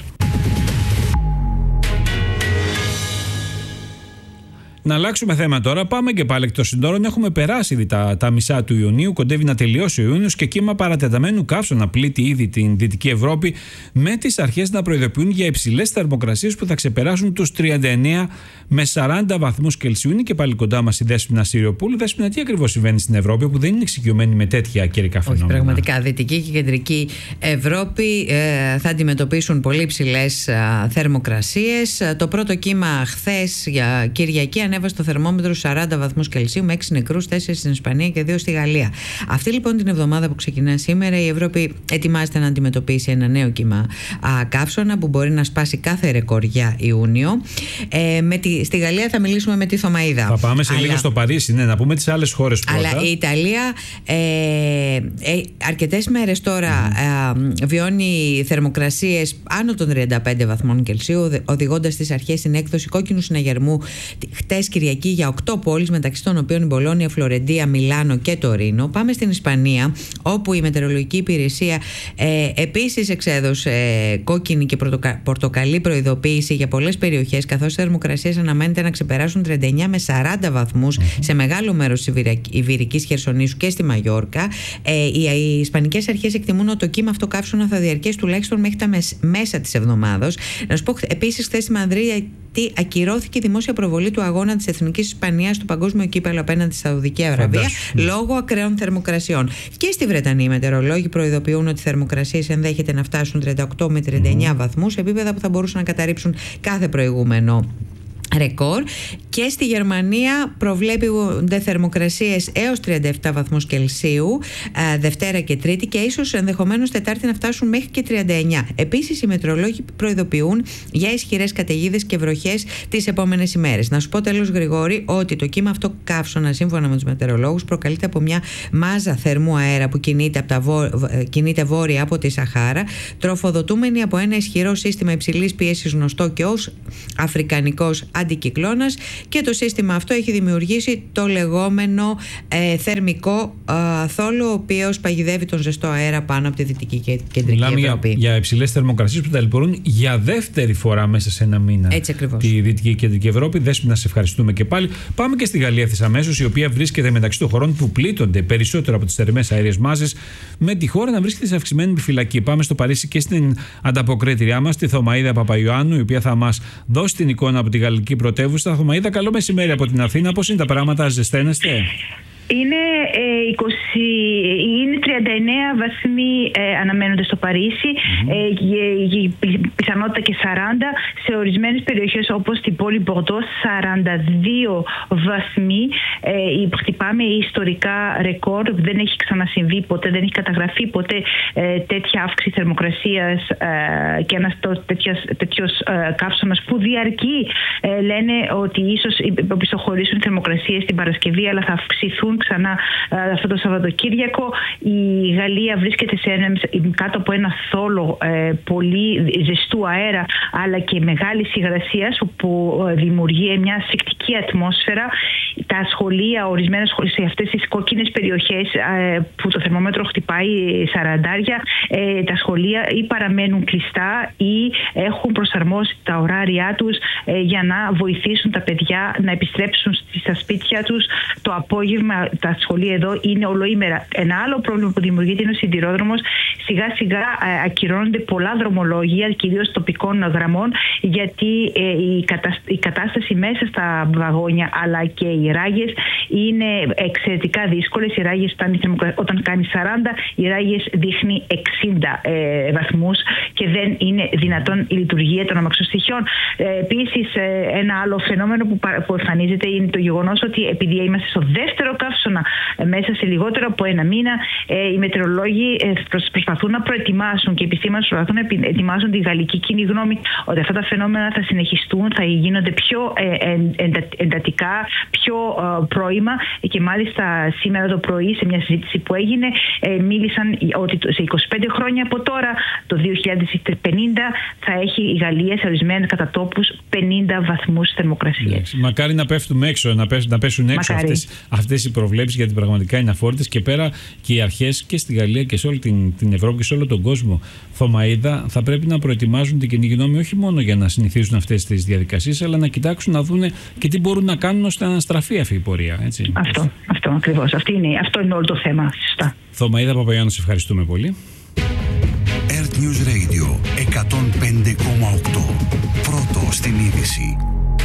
Να αλλάξουμε θέμα τώρα. Πάμε και πάλι εκ των συνόρων. Έχουμε περάσει ήδη τα, τα μισά του Ιουνίου. Κοντεύει να τελειώσει ο Ιούνιος και κύμα παρατεταμένου καύσωνα πλήττει ήδη την Δυτική Ευρώπη, με τις αρχές να προειδοποιούν για υψηλές θερμοκρασίες που θα ξεπεράσουν τους τριάντα εννέα με σαράντα βαθμούς Κελσίου. Είναι και πάλι κοντά μας η Δέσποινα Συριοπούλου. Δέσποινα, τι ακριβώς συμβαίνει στην Ευρώπη που δεν είναι εξοικειωμένη με τέτοια καιρικά φαινόμενα? Όχι, πραγματικά. Δυτική και Κεντρική Ευρώπη ε, θα αντιμετωπίσουν πολύ υψηλές θερμοκρασίες. Το πρώτο κύμα χθες για Κυριακή ανέβασε το θερμόμετρο σαράντα βαθμούς Κελσίου με έξι νεκρούς, τέσσερις στην Ισπανία και δύο στη Γαλλία. Αυτή λοιπόν την εβδομάδα που ξεκινά σήμερα, η Ευρώπη ετοιμάζεται να αντιμετωπίσει ένα νέο κύμα καύσωνα που μπορεί να σπάσει κάθε ρεκόρ για Ιούνιο. Ε, με τη, στη Γαλλία θα μιλήσουμε με τη Θωμαΐδα. Θα πάμε σε Αλλά... λίγο στο Παρίσι, ναι, να πούμε τις άλλες χώρες πρώτα. Αλλά η Ιταλία ε, ε, αρκετές μέρες τώρα mm. ε, βιώνει θερμοκρασίες άνω των τριάντα πέντε βαθμών Κελσίου, οδηγώντας στις αρχές στην έκδοση κόκκινου συναγερμού χτες Κυριακή για οκτώ πόλεις, μεταξύ των οποίων η Μπολόνια, Φλωρεντία, Μιλάνο και Τωρίνο. Πάμε στην Ισπανία, όπου η Μετεωρολογική Υπηρεσία ε, επίσης εξέδωσε κόκκινη και πορτοκα, πορτοκαλί προειδοποίηση για πολλές περιοχές, καθώς οι θερμοκρασίες αναμένεται να ξεπεράσουν τριάντα εννέα με σαράντα βαθμούς mm-hmm. σε μεγάλο μέρος της Ιβηρικής Χερσονήσου και στη Μαγιόρκα. Ε, οι, οι Ισπανικές αρχές εκτιμούν ότι το κύμα αυτό καύσωνα θα διαρκέσει τουλάχιστον μέχρι τα μεσ, μέσα της εβδομάδος. Να σου πω επίσης, χθες στη Μαδρίτη ακυρώθηκε η δημόσια προβολή του αγώνα της Εθνικής Ισπανίας στο Παγκόσμιο Κύπελλο απέναντι στη Σαουδική Αραβία Φαντάσου. λόγω ακραίων θερμοκρασιών. Και στη Βρετανία οι μετεωρολόγοι προειδοποιούν ότι οι θερμοκρασίες ενδέχεται να φτάσουν τριάντα οκτώ με τριάντα εννέα mm. βαθμούς, επίπεδα που θα μπορούσαν να καταρρύψουν κάθε προηγούμενο ρεκόρ. Και στη Γερμανία προβλέπονται θερμοκρασίες έως τριάντα επτά βαθμούς Κελσίου ε, Δευτέρα και Τρίτη και ίσως ενδεχομένως Τετάρτη να φτάσουν μέχρι και τριάντα εννέα. Επίσης οι μετεωρολόγοι προειδοποιούν για ισχυρές καταιγίδες και βροχές τις επόμενες ημέρες. Να σου πω τέλος, Γρηγόρη, ότι το κύμα αυτό καύσωνα, σύμφωνα με τους μετεωρολόγους, προκαλείται από μια μάζα θερμού αέρα που κινείται, από τα βο... κινείται βόρεια από τη Σαχάρα, τροφοδοτούμενη από ένα ισχυρό σύστημα υψηλής πίεσης γνωστό και ως αφρικανικός αντικυκλώνας, και το σύστημα αυτό έχει δημιουργήσει το λεγόμενο ε, θερμικό ε, θόλο, ο οποίος παγιδεύει τον ζεστό αέρα πάνω από τη Δυτική και Κεντρική Μιλάμε Ευρώπη. Για, για υψηλές θερμοκρασίες που ταλαιπωρούν για δεύτερη φορά μέσα σε ένα μήνα. Έτσι ακριβώς. Τη Δυτική και Κεντρική Ευρώπη. Δέσποινα, να σε ευχαριστούμε και πάλι. Πάμε και στη Γαλλία ευθύς αμέσως, η οποία βρίσκεται μεταξύ των χωρών που πλήττονται περισσότερο από τις θερμές αέριες μάζες, με τη χώρα να βρίσκεται σε αυξημένη επιφυλακή. Πάμε στο Παρίσι και στην ανταποκρίτριά μας, τη Θωμαΐδα Παπαϊωάννου, η οποία θα μας δώσει την εικόνα από τη γαλλική πρωτεύουσα. Θωμαΐδα, καλό μεσημέρι από την Αθήνα. Πώς είναι τα πράγματα, ζεσταίνεστε? Είναι, ε, είκοσι, είναι τριάντα εννέα βαθμοί ε, αναμένονται στο Παρίσι, mm-hmm. ε, η πιθανότητα και σαράντα σε ορισμένες περιοχές όπως την πόλη Μπορντό, σαράντα δύο βαθμοί. Ε, χτυπάμε ιστορικά ρεκόρ, δεν έχει ξανασυμβεί ποτέ, δεν έχει καταγραφεί ποτέ ε, τέτοια αύξηση θερμοκρασίας ε, και ένας τέτοιος, τέτοιος ε, καύσωνας που διαρκεί. Ε, λένε ότι ίσως οπισθοχωρήσουν οι θερμοκρασίες την Παρασκευή, αλλά θα αυξηθούν ξανά ε, αυτό το Σαββατοκύριακο. Η Γαλλία βρίσκεται σε ένα, κάτω από ένα θόλο ε, πολύ ζεστού αέρα, αλλά και μεγάλης υγρασίας, όπου ε, δημιουργεί μια ασφυκτική ατμόσφαιρα. τα σχολεία, ορισμένα σχολεία σε αυτές τις κόκκινες περιοχές που το θερμόμετρο χτυπάει σαραντάρια, τα σχολεία ή παραμένουν κλειστά ή έχουν προσαρμόσει τα ωράρια τους για να βοηθήσουν τα παιδιά να επιστρέψουν στα σπίτια τους το απόγευμα. Τα σχολεία εδώ είναι ολοήμερα. Ένα άλλο πρόβλημα που δημιουργείται είναι ο σιδηρόδρομος. Σιγά σιγά ακυρώνονται πολλά δρομολόγια, κυρίως τοπικών γραμμών, γιατί η κατάσταση μέσα στα βαγόνια αλλά και οι ράγες είναι εξαιρετικά δύσκολες. Οι ράγες, όταν κάνει σαράντα, οι ράγες δείχνει εξήντα ε, βαθμούς και δεν είναι δυνατόν η λειτουργία των αμαξοστοιχειών. Ε, επίσης, ε, ένα άλλο φαινόμενο που, που εμφανίζεται είναι το γεγονός ότι επειδή είμαστε στο δεύτερο καύσωνα ε, μέσα σε λιγότερο από ένα μήνα, ε, οι μετεωρολόγοι ε, προσπαθούν να προετοιμάσουν και οι επιστήμονες προσπαθούν να ετοιμάσουν τη γαλλική κοινή γνώμη ότι αυτά τα φαινόμενα θα συνεχιστούν, θα γίνονται πιο ε, εντα, εντατικά, πιο ε, πρώιμα, και μάλιστα σήμερα το πρωί σε μια συζήτηση που έγινε ε, μίλησαν ότι σε είκοσι πέντε χρόνια από τώρα, το δύο χιλιάδες πενήντα, θα έχει η Γαλλία σε ορισμένους κατά τόπους πενήντα βαθμούς θερμοκρασίας. Μακάρι να πέφτουμε έξω, να, πέσουν, να πέσουν έξω αυτές, αυτές οι προβλέψεις, γιατί πραγματικά είναι αφόρητες, και πέρα και οι αρχές και στη Γαλλία και σε όλη την, την Ευρώπη και σε όλο τον κόσμο, Θωμαΐδα, θα πρέπει να προετοιμάζουν την κοινή γνώμη όχι μόνο για να συνηθίζουν αυτές τις διαδικασίες, αλλά να κοιτάξουν να δουν και τι μπορούν να κάνουν ώστε να στραφεί αυτή η πορεία. Έτσι. Αυτό, αυτό ακριβώς. Αυτό είναι, αυτό είναι όλο το θέμα. Σωστά. Θωμαΐδα Παπαγιάννου, σε ευχαριστούμε πολύ. Earth News Radio εκατόν πέντε κόμμα οκτώ. Πρώτο στην είδηση.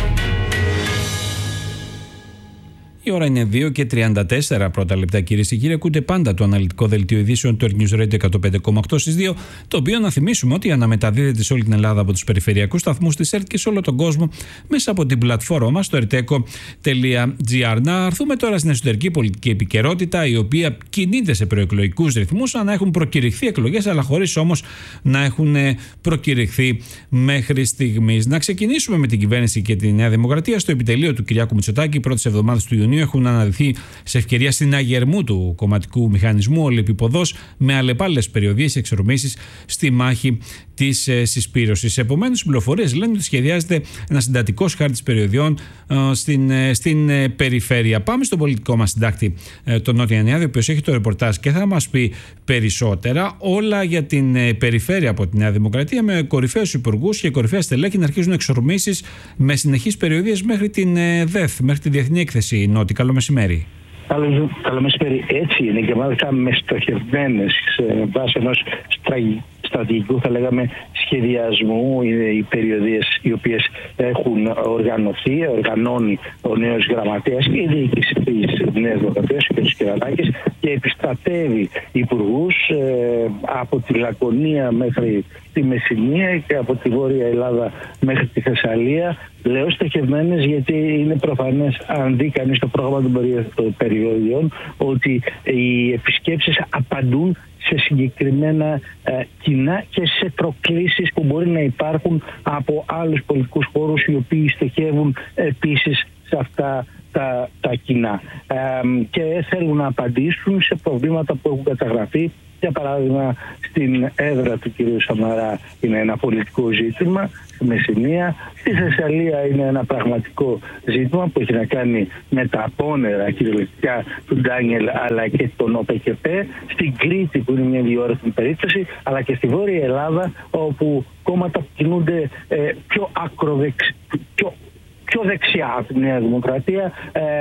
Η ώρα είναι δύο και τριάντα τέσσερα πρώτα λεπτά, κυρίες και κύριοι. Ακούτε πάντα το αναλυτικό δελτίο ειδήσεων του Earth News Radio εκατόν πέντε κόμμα οκτώ στις δύο, το οποίο να θυμίσουμε ότι αναμεταδίδεται σε όλη την Ελλάδα από τους περιφερειακούς σταθμούς της ΕΡΤ και σε όλο τον κόσμο μέσα από την πλατφόρμα μας, το ερτέκο τελεία τζι άρ. Να έρθουμε τώρα στην εσωτερική πολιτική επικαιρότητα, η οποία κινείται σε προεκλογικούς ρυθμούς, να έχουν προκηρυχθεί εκλογές, αλλά χωρίς όμως να έχουν προκηρυχθεί μέχρι στιγμής. Να ξεκινήσουμε με την κυβέρνηση και τη Νέα Δημοκρατία. Στο επιτελείο του Κυριάκου Μητσοτάκη, πρώτες εβδομάδες του Ιουνίου, έχουν αναδειχθεί σε ευκαιρία συναγερμού του κομματικού μηχανισμού ολεπιποδός, με αλλεπάλληλες περιοδίες εξορμήσεις στη μάχη της ε, συσπήρωσης. Επομένως, οι πληροφορίες λένε ότι σχεδιάζεται ένα συντατικός χάρτης περιοδιών ε, στην, ε, στην ε, περιφέρεια. Πάμε στον πολιτικό μας συντάκτη, ε, τον Νότια Ιαννιάδη, ο οποίος έχει το ρεπορτάζ και θα μας πει περισσότερα όλα για την ε, περιφέρεια από τη Νέα Δημοκρατία, με κορυφαίους υπουργούς και κορυφαία στελέχη να αρχίζουν εξορμήσεις με συνεχείς περιοδίες μέχρι την ε, ΔΕΘ, μέχρι τη Διεθνή Έκθεση Νότι. Καλό μεσημέρι. Καλό, καλό μεσημέρι. Έτσι είναι, και μάλιστα με στοχευμένες σε βάση ενός στρατηγικού, θα λέγαμε, σχεδιασμού, οι περιοδίες οι οποίες έχουν οργανωθεί, οργανώνει ο νέος γραμματέας και η διοίκηση της Νέας Δημοκρατίας, ο κ. Κυρανάκης, και επιστρατεύει υπουργούς ε, από τη Λακωνία μέχρι τη Μεσσηνία και από τη Βόρεια Ελλάδα μέχρι τη Θεσσαλία. Λέω στοχευμένες γιατί είναι προφανές, αν δει κανείς το πρόγραμμα των περιοδιών, ότι οι επισκέψεις απαντούν σε συγκεκριμένα ε, κοινά και σε προκλήσεις που μπορεί να υπάρχουν από άλλους πολιτικούς χώρους, οι οποίοι στοχεύουν επίσης σε αυτά τα, τα κοινά ε, και θέλουν να απαντήσουν σε προβλήματα που έχουν καταγραφεί. Για παράδειγμα, στην έδρα του κ. Σαμαρά είναι ένα πολιτικό ζήτημα, στη Μεσσηνία. Στη Θεσσαλία είναι ένα πραγματικό ζήτημα που έχει να κάνει με τα απόνερα κυριολεκτικά του Ντάνιελ αλλά και των ΟΠΕΚΕΠΕ. Στην Κρήτη, που είναι μια διόρροπη περίπτωση, αλλά και στη Βόρεια Ελλάδα, όπου κόμματα που κινούνται ε, πιο ακροδεξιά, πιο πιο δεξιά από τη Νέα Δημοκρατία,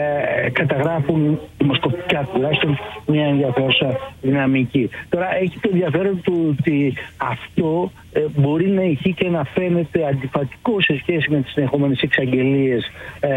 ε, καταγράφουν δημοσκοπικά τουλάχιστον μια ενδιαφέρουσα δυναμική. Τώρα έχει το ενδιαφέρον του ότι αυτό ε, μπορεί να έχει και να φαίνεται αντιφατικό σε σχέση με τις συνεχόμενες εξαγγελίες ε,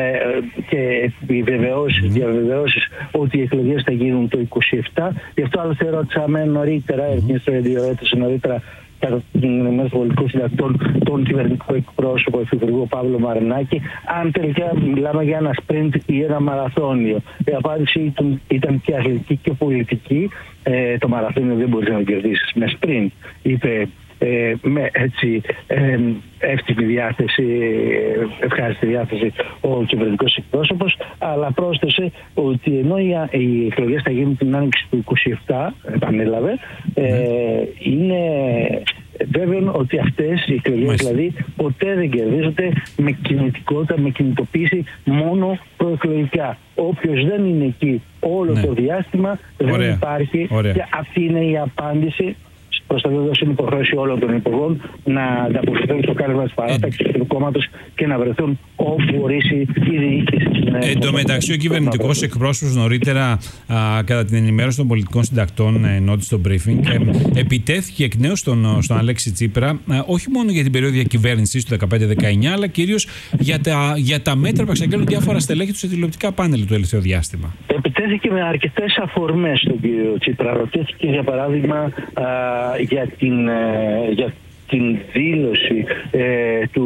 και επιβεβαιώσεις, διαβεβαιώσεις ότι οι εκλογές θα γίνουν το είκοσι επτά. Γι' αυτό άλλωστε ρώτησαμε νωρίτερα, έρωτησε νωρίτερα κατά την ενημέρωση των πολιτικών συντακτών, τον κυβερνητικό εκπρόσωπο υφυπουργό Παύλο Μαρινάκη, αν τελικά μιλάμε για ένα σπριντ ή ένα μαραθώνιο. Η απάντηση ήταν, ήταν και αθλητική και πολιτική. Ε, το μαραθώνιο δεν μπορεί να το κερδίσει με σπριντ, είπε ε, με έτσι ε, εύτιμη διάθεση, ευχάριστη διάθεση ο κυβερνητικός εκπρόσωπος, αλλά πρόσθεσε ότι ενώ οι εκλογές θα γίνουν την άνοιξη του είκοσι επτά, επανέλαβε, ε, είναι βέβαιο ότι αυτές οι εκλογές δηλαδή ποτέ δεν κερδίζονται με κινητικότητα, με κινητοποίηση μόνο προεκλογικά. Όποιος δεν είναι εκεί όλο ναι. το διάστημα δεν Ωραία. υπάρχει. Ωραία. Και αυτή είναι η απάντηση. Προστατεύοντας την υποχρέωση όλων των υπουργών να ανταποκριθούν στο κάλεσμα της παράταξης του κόμματος και να βρεθούν όπου ορίσει η διοίκηση. Εν τω μεταξύ, ο κυβερνητικός εκπρόσωπος νωρίτερα, α, κατά την ενημέρωση των πολιτικών συντακτών, ενώτη στο briefing, ε, επιτέθηκε εκ νέου στον, στον Αλέξη Τσίπρα, ε, όχι μόνο για την περίοδο διακυβέρνησης του δεκαπέντε δεκαεννιά, αλλά κυρίως για τα, για τα μέτρα που εξαγγέλνουν διάφορα στελέχη του σε τηλεοπτικά πάνελ του τελευταίο διάστημα. Επιτέθηκε με αρκετές αφορμές στον κύριο Τσίπρα. Ρωτήθηκε, για παράδειγμα, α, για την, ε, για την δήλωση ε, του,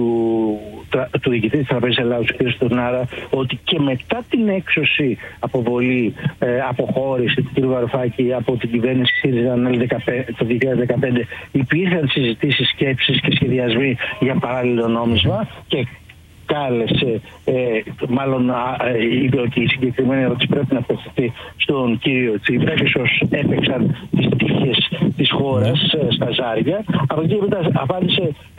του διοικητή της Τραπέζης Ελλάδος, κ. Στουρνάρα, ότι και μετά την έξωση αποβολή, ε, αποχώρηση του κ. Βαρουφάκη από την κυβέρνηση ΣΥΡΙΖΑ το δύο χιλιάδες δεκαπέντε υπήρχαν συζητήσεις, σκέψεις και σχεδιασμοί για παράλληλο νόμισμα και κάλεσε, ε, μάλλον ε, είπε ότι η συγκεκριμένη ερώτηση πρέπει να απευθυνθεί στον κύριο Τσίπρα και ίσως έπαιξαν τις τύχες της χώρας ε, στα ζάρια. Από εκεί μετά απάντησε, ε,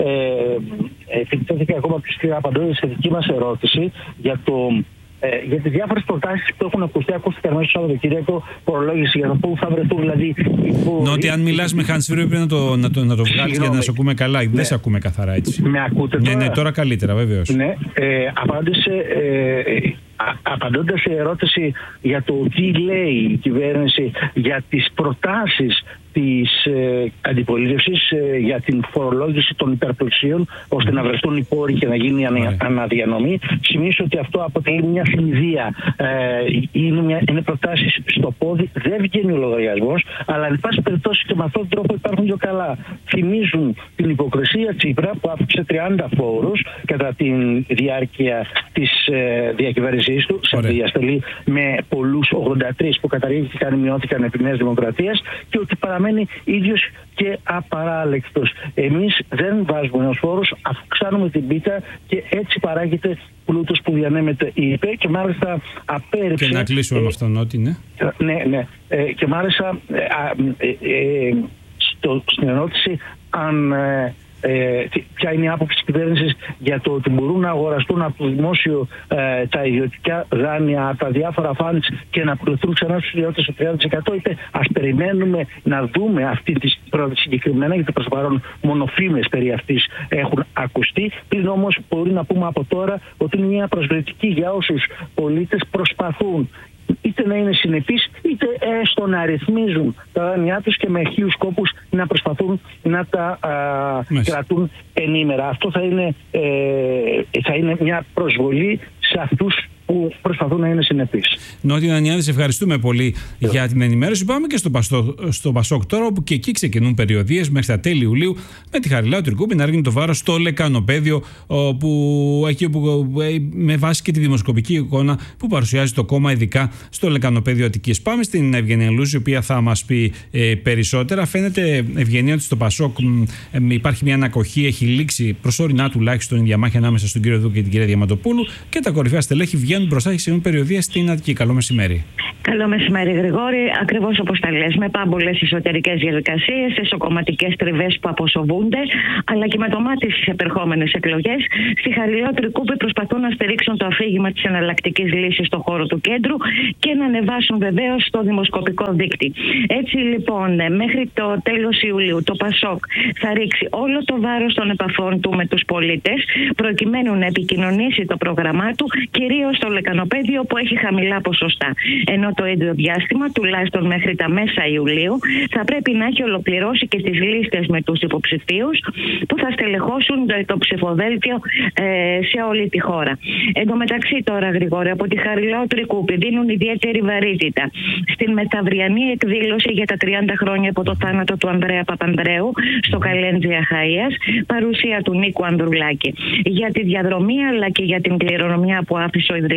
επιτέθηκε ακόμα πιο σκληρά απαντώντας σε δική μας ερώτηση για το Ε, για τις διάφορες προτάσεις που έχουν ακουστεί, ακούστηκαν μέσα στο Σαββατοκύριακο, φορολόγηση για το πού θα βρεθούν δηλαδή. Που... Νότι, αν μιλάς με Hans Frey, πρέπει να το, να το, να το βγάλεις για να σε ακούμε καλά. Ναι. Δεν σε ακούμε καθαρά έτσι. Με ακούτε τώρα? Ναι, ναι, τώρα καλύτερα, βεβαίως. Ναι, ε, απάντησε. Ε, Απαντώντας σε ερώτηση για το τι λέει η κυβέρνηση για τις προτάσεις της ε, αντιπολίτευσης ε, για την φορολόγηση των υπερπλουσίων ώστε να βρεθούν οι πόροι και να γίνει ανα, αναδιανομή, σημίσω ότι αυτό αποτελεί μια συνδυα. Ε, είναι, μια, είναι προτάσεις στο πόδι, δεν βγαίνει ο λογαριασμός, αλλά εν πάση περιπτώσει και με αυτόν τον τρόπο υπάρχουν πιο καλά. Θυμίζουν την υποκρισία Τσίπρα που άφηξε τριάντα φόρους κατά τη διάρκεια της ε, διακυβέρνησης του, σε διαστολή με πολλούς ογδόντα τρία που καταργήθηκαν ή μειώθηκαν επί Νέας Δημοκρατίας, και ότι παραμένει ίδιος και απαράλλεκτος. Εμείς δεν βάζουμε νέους φόρους, αυξάνουμε την πίτα και έτσι παράγεται πλούτος που διανέμεται, είπε, και μάλιστα απέρριψε. Και να κλείσουμε ε, με αυτόν, ότι ναι. Ναι, ναι. Ε, και μάλιστα ε, ε, ε, στο, στην ερώτηση αν. Ε, Ε, ποια είναι η άποψη της κυβέρνησης για το ότι μπορούν να αγοραστούν από το δημόσιο ε, τα ιδιωτικά δάνεια, τα διάφορα funds και να πληθούν ξανά στους ιδιώτες στο τριάντα τοις εκατό. Είπε ας περιμένουμε να δούμε αυτή τη πρόταση συγκεκριμένα, γιατί προς το παρόν μόνο φήμες περί αυτής έχουν ακουστεί. Πριν όμως μπορεί να πούμε από τώρα ότι είναι μια προσβλητική για όσους πολίτες προσπαθούν είτε να είναι συνεπείς, είτε έστω να αριθμίζουν τα δάνειά τους και με χίλιους κόπους να προσπαθούν να τα α, κρατούν ενήμερα. Αυτό θα είναι, ε, θα είναι μια προσβολή σε αυτούς που προσπαθούν να είναι συνεπείς. Νότια Νανιάδη, σε ευχαριστούμε πολύ yeah. για την ενημέρωση. Πάμε και στο, Παστό, στο Πασόκ τώρα, όπου και εκεί ξεκινούν περιοδίες μέχρι τα τέλη Ιουλίου, με τη Χαριλάου Τρικούπη να ρίχνει το βάρος στο λεκανοπέδιο, που, εκεί που, με βάση και τη δημοσκοπική εικόνα που παρουσιάζει το κόμμα, ειδικά στο λεκανοπέδιο Αττικής. Πάμε στην Ευγενία Λούζη, η οποία θα μας πει ε, περισσότερα. Φαίνεται, Ευγενία, ότι στο Πασόκ ε, υπάρχει μια ανακοχή, έχει λήξει προσωρινά τουλάχιστον η διαμάχη ανάμεσα στον κύριο Δούκη και την κυρία Διαμαντοπούλου, και τα κορυφαία στελέχη βγαίνουν μπροστά και ξεκινούν περιοδία στην Αττική. Καλό μεσημέρι. Καλό μεσημέρι, Γρηγόρη. Ακριβώς όπως τα λες, με πάμπολες εσωτερικές διαδικασίες, εσωκομματικές τριβές που αποσοβούνται, αλλά και με το μάτι στις επερχόμενες εκλογές, στη Χαριλάου Τρικούπη προσπαθούν να στηρίξουν το αφήγημα της εναλλακτικής λύσης στον χώρο του κέντρου και να ανεβάσουν βεβαίως στο δημοσκοπικό δίκτυο. Έτσι λοιπόν, μέχρι το τέλος Ιουλίου, το Πασόκ θα ρίξει όλο το βάρος των επαφών του με τους πολίτες, προκειμένου να επικοινωνήσει το πρόγραμμά του, κυρίως στο λεκανοπέδιο που έχει χαμηλά ποσοστά. Ενώ το ίδιο διάστημα, τουλάχιστον μέχρι τα μέσα Ιουλίου, θα πρέπει να έχει ολοκληρώσει και τις λίστες με τους υποψηφίους που θα στελεχώσουν το ψηφοδέλτιο ε, σε όλη τη χώρα. Εν τω μεταξύ τώρα, Γρηγόρη, από τη Χαριλάου Τρικούπη δίνουν ιδιαίτερη βαρύτητα στην μεθαυριανή εκδήλωση για τα τριάντα χρόνια από το θάνατο του Ανδρέα Παπανδρέου στο Καλέντζι Αχαΐας, παρουσία του Νίκου Ανδρουλάκη. Για τη διαδρομή αλλά και για την κληρονομιά που άφησε ο ιδρυτής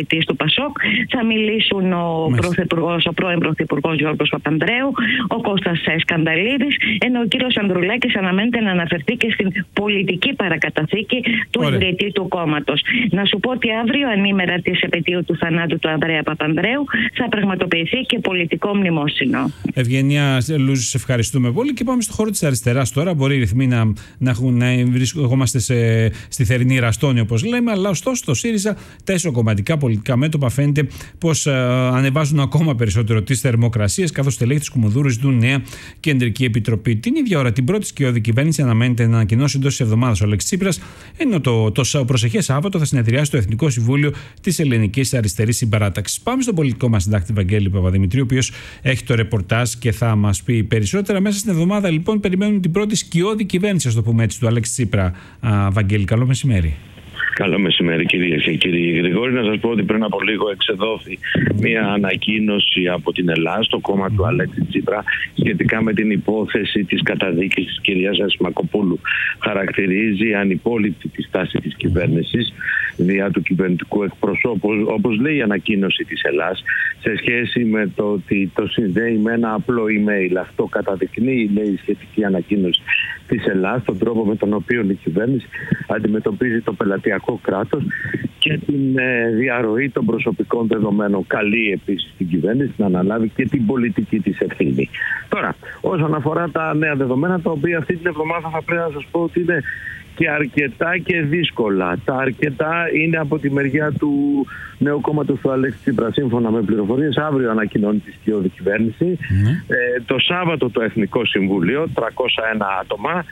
ιδρυτής του Πασόκ. Θα μιλήσουν ο, πρωθυπουργός, ο πρώην Πρωθυπουργός Γιώργος Παπανδρέου, ο Κώστας Σκανδαλίδης, ενώ ο κύριος Ανδρουλάκης αναμένεται να αναφερθεί και στην πολιτική παρακαταθήκη του Ωραία. ιδρυτή του κόμματος. Να σου πω ότι αύριο, ανήμερα της επετείου του θανάτου του Ανδρέα Παπανδρέου, θα πραγματοποιηθεί και πολιτικό μνημόσυνο. Ευγενία Λούζη, σε ευχαριστούμε πολύ και πάμε στο χώρο της αριστεράς τώρα. Μπορεί οι ρυθμοί να, να, έχουν, να βρισκόμαστε σε, στη θερινή ραστόνη, όπως λέμε, αλλά ωστόσο το ΣΥΡΙΖΑ, τα ισοκομματικά πολιτικά μέτωπα φαίνεται πως ε, ανεβάζουν ακόμα περισσότερο τις θερμοκρασίες, καθώς στελέχη της Κουμουνδούρου ζητούν νέα κεντρική επιτροπή. Την ίδια ώρα, την πρώτη σκιώδη κυβέρνηση αναμένεται να ανακοινώσει εντός της εβδομάδας ο Αλέξης Τσίπρας, ενώ το, το, το προσεχές Σάββατο θα συνεδριάσει το Εθνικό Συμβούλιο της Ελληνικής Αριστερής Συμπαράταξης. Πάμε στον πολιτικό μας συντάκτη Βαγγέλη Παπαδημητρίου, ο οποίος έχει το ρεπορτάζ και θα μας πει περισσότερα. Μέσα στην εβδομάδα, λοιπόν, περιμένουν την πρώτη σκιώδη κυβέρνηση, ας το πούμε έτσι, του Αλέξη Τσίπρα. Α, Βαγγέλη, καλό μεσημέρι. Καλό μεσημέρι, κυρίες και κύριοι. Γρηγόρη, να σας πω ότι πριν από λίγο εξεδόθη μια ανακοίνωση από την Ελλάδα, το κόμμα του Αλέξη Τσίπρα, σχετικά με την υπόθεση της καταδίκης της κυρίας Ασημακοπούλου. Χαρακτηρίζει ανυπόληπτη τη στάση της κυβέρνησης δια του κυβερνητικού εκπροσώπου, όπως λέει η ανακοίνωση της Ελλάς, σε σχέση με το ότι το συνδέει με ένα απλό email. Αυτό καταδεικνύει, λέει η σχετική ανακοίνωση της Ελλάς, τον τρόπο με τον οποίο η κυβέρνηση αντιμετωπίζει το πελατειακό κράτος και την ε, διαρροή των προσωπικών δεδομένων. Καλεί επίσης την κυβέρνηση να αναλάβει και την πολιτική της ευθύνη. Τώρα, όσον αφορά τα νέα δεδομένα, τα οποία αυτή την εβδομάδα θα πρέπει να σας πω ότι είναι και αρκετά και δύσκολα. Τα αρκετά είναι από τη μεριά του νέου κόμματος του Αλέξη Τσίπρα. Σύμφωνα με πληροφορίες, αύριο ανακοινώνει τη σκιώδη κυβέρνηση. Mm. Ε, το Σάββατο το Εθνικό Συμβούλιο, τριακόσια ένα άτομα.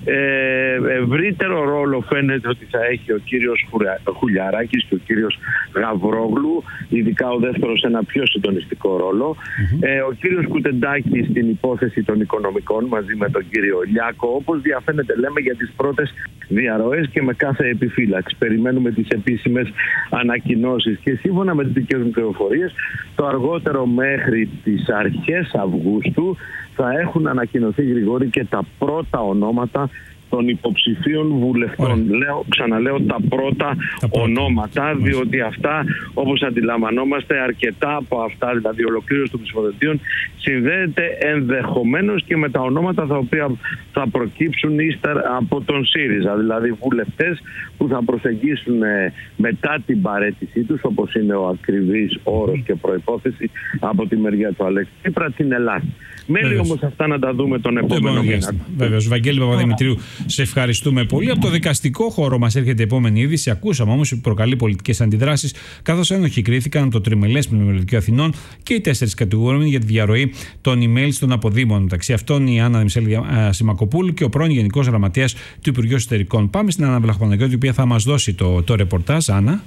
Ε, ευρύτερο ρόλο φαίνεται ότι θα έχει ο κύριος Χουλιαράκης και ο κύριος Γαβρόγλου, ειδικά ο δεύτερος ένα πιο συντονιστικό ρόλο. Mm-hmm. Ε, ο κύριος Κουτεντάκης στην υπόθεση των οικονομικών μαζί με τον κύριο Λιάκο, όπως διαφαίνεται λέμε για τις πρώτες διαρροές και με κάθε επιφύλαξη. Περιμένουμε τις επίσημες ανακοινώσεις και σύμφωνα με τις δικές μου πληροφορίες, το αργότερο μέχρι τις αρχές Αυγούστου θα έχουν ανακοινωθεί, Γρηγόρη, και τα πρώτα ονόματα των υποψηφίων βουλευτών. Λέω, ξαναλέω τα πρώτα, τα πρώτα ονόματα, διότι αυτά, όπως αντιλαμβανόμαστε, αρκετά από αυτά, δηλαδή η ολοκλήρωση των ψηφοδελτίων, συνδέεται ενδεχομένως και με τα ονόματα τα οποία θα προκύψουν ύστερα από τον ΣΥΡΙΖΑ. Δηλαδή βουλευτές που θα προσεγγίσουν ε, μετά την παραίτησή τους, όπως είναι ο ακριβής όρος και προϋπόθεση από τη μεριά του Αλέξη Τσίπρα, την Ελλάδα. Μέλη όμως αυτά να τα δούμε τον επόμενο μήνα. Βέβαιως. Βαγγέλη Παπαδημητρίου, σε ευχαριστούμε πολύ. Από το δικαστικό χώρο μας έρχεται η επόμενη είδηση. Ακούσαμε όμως ότι προκαλεί πολιτικές αντιδράσεις, καθώς ένοχοι κρίθηκαν το Τριμελές Μνημονιακό Αθηνών και οι τέσσερις κατηγορούμενοι για τη διαρροή των emails των αποδήμων. Μεταξύ αυτών η Άννα Ασημακοπούλου και ο πρώην Γενικός Γραμματέας του Υπουργείου Εσωτερικών. Πάμε στην Άννα Βλαχοπαναγιώτη, η οποία θα μας δώσει το, το ρεπορτάζ. Άννα.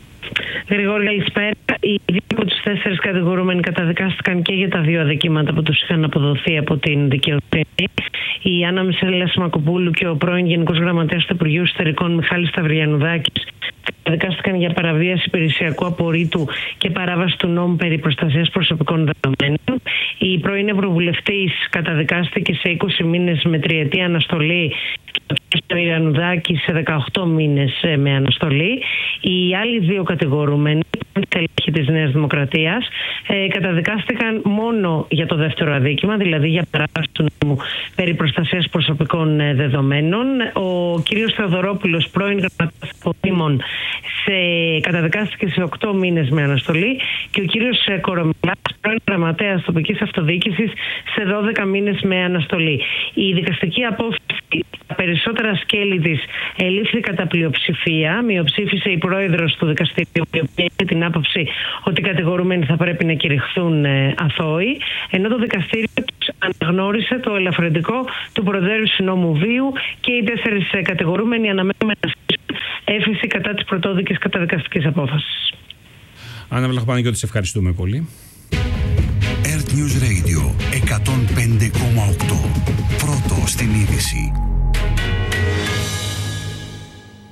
Γρηγόρη, καλησπέρα. Οι δύο από τους τέσσερις κατηγορούμενοι καταδικάστηκαν και για τα δύο αδικήματα που τους είχαν αποδοθεί από την δικαιοσύνη. Η Άννα Ασημακοπούλου και ο πρώην Γενικός Γραμματέας του Υπουργείου Εσωτερικών Μιχάλης Σταυριανουδάκης καταδικάστηκαν για παραβίαση υπηρεσιακού απορρίτου και παράβαση του νόμου περί προστασίας προσωπικών δεδομένων. Η πρώην Ευρωβουλευτής καταδικάστηκε σε είκοσι μήνες με τριετή αναστολή και ο κ. Σταυριανουδάκη σε δεκαοκτώ μήνες με αναστολή. Οι άλλοι δύο κατηγορούμενοι, στελέχοι της Νέας Δημοκρατίας, ε, καταδικάστηκαν μόνο για το δεύτερο αδίκημα, δηλαδή για παράβαση του νόμου περί προστασίας προσωπικών δεδομένων. Ο κ. Θεοδωρόπουλος, πρώην γραμματέας αποδήμων, σε, καταδικάστηκε σε οκτώ μήνες με αναστολή και ο κ. Κορομιλάς, πρώην γραμματέας τοπικής αυτοδιοίκησης, σε δώδεκα μήνες με αναστολή. Η δικαστική απόφαση, τα περισσότερα σκέλη της, ελήφθη κατά πλειοψηφία. Μειοψήφισε η πρόεδρος του δικαστηρίου, η οποία είχε την άποψη ότι οι κατηγορούμενοι θα πρέπει να κηρυχθούν ε, αθώοι, ενώ το δικαστήριο τους αναγνώρισε το ελαφρυντικό του προδέρου συνόμου βίου και οι τέσσερις ε, κατηγορούμενοι αναμένουν να ασκήσουν έφεση κατά της πρωτόδικης καταδικαστικής απόφασης. Άννα Βλαχοπαναγιώτη, σε ευχαριστούμε πολύ. Earth News Radio εκατόν πέντε κόμμα οκτώ. Πρώτο στην είδηση.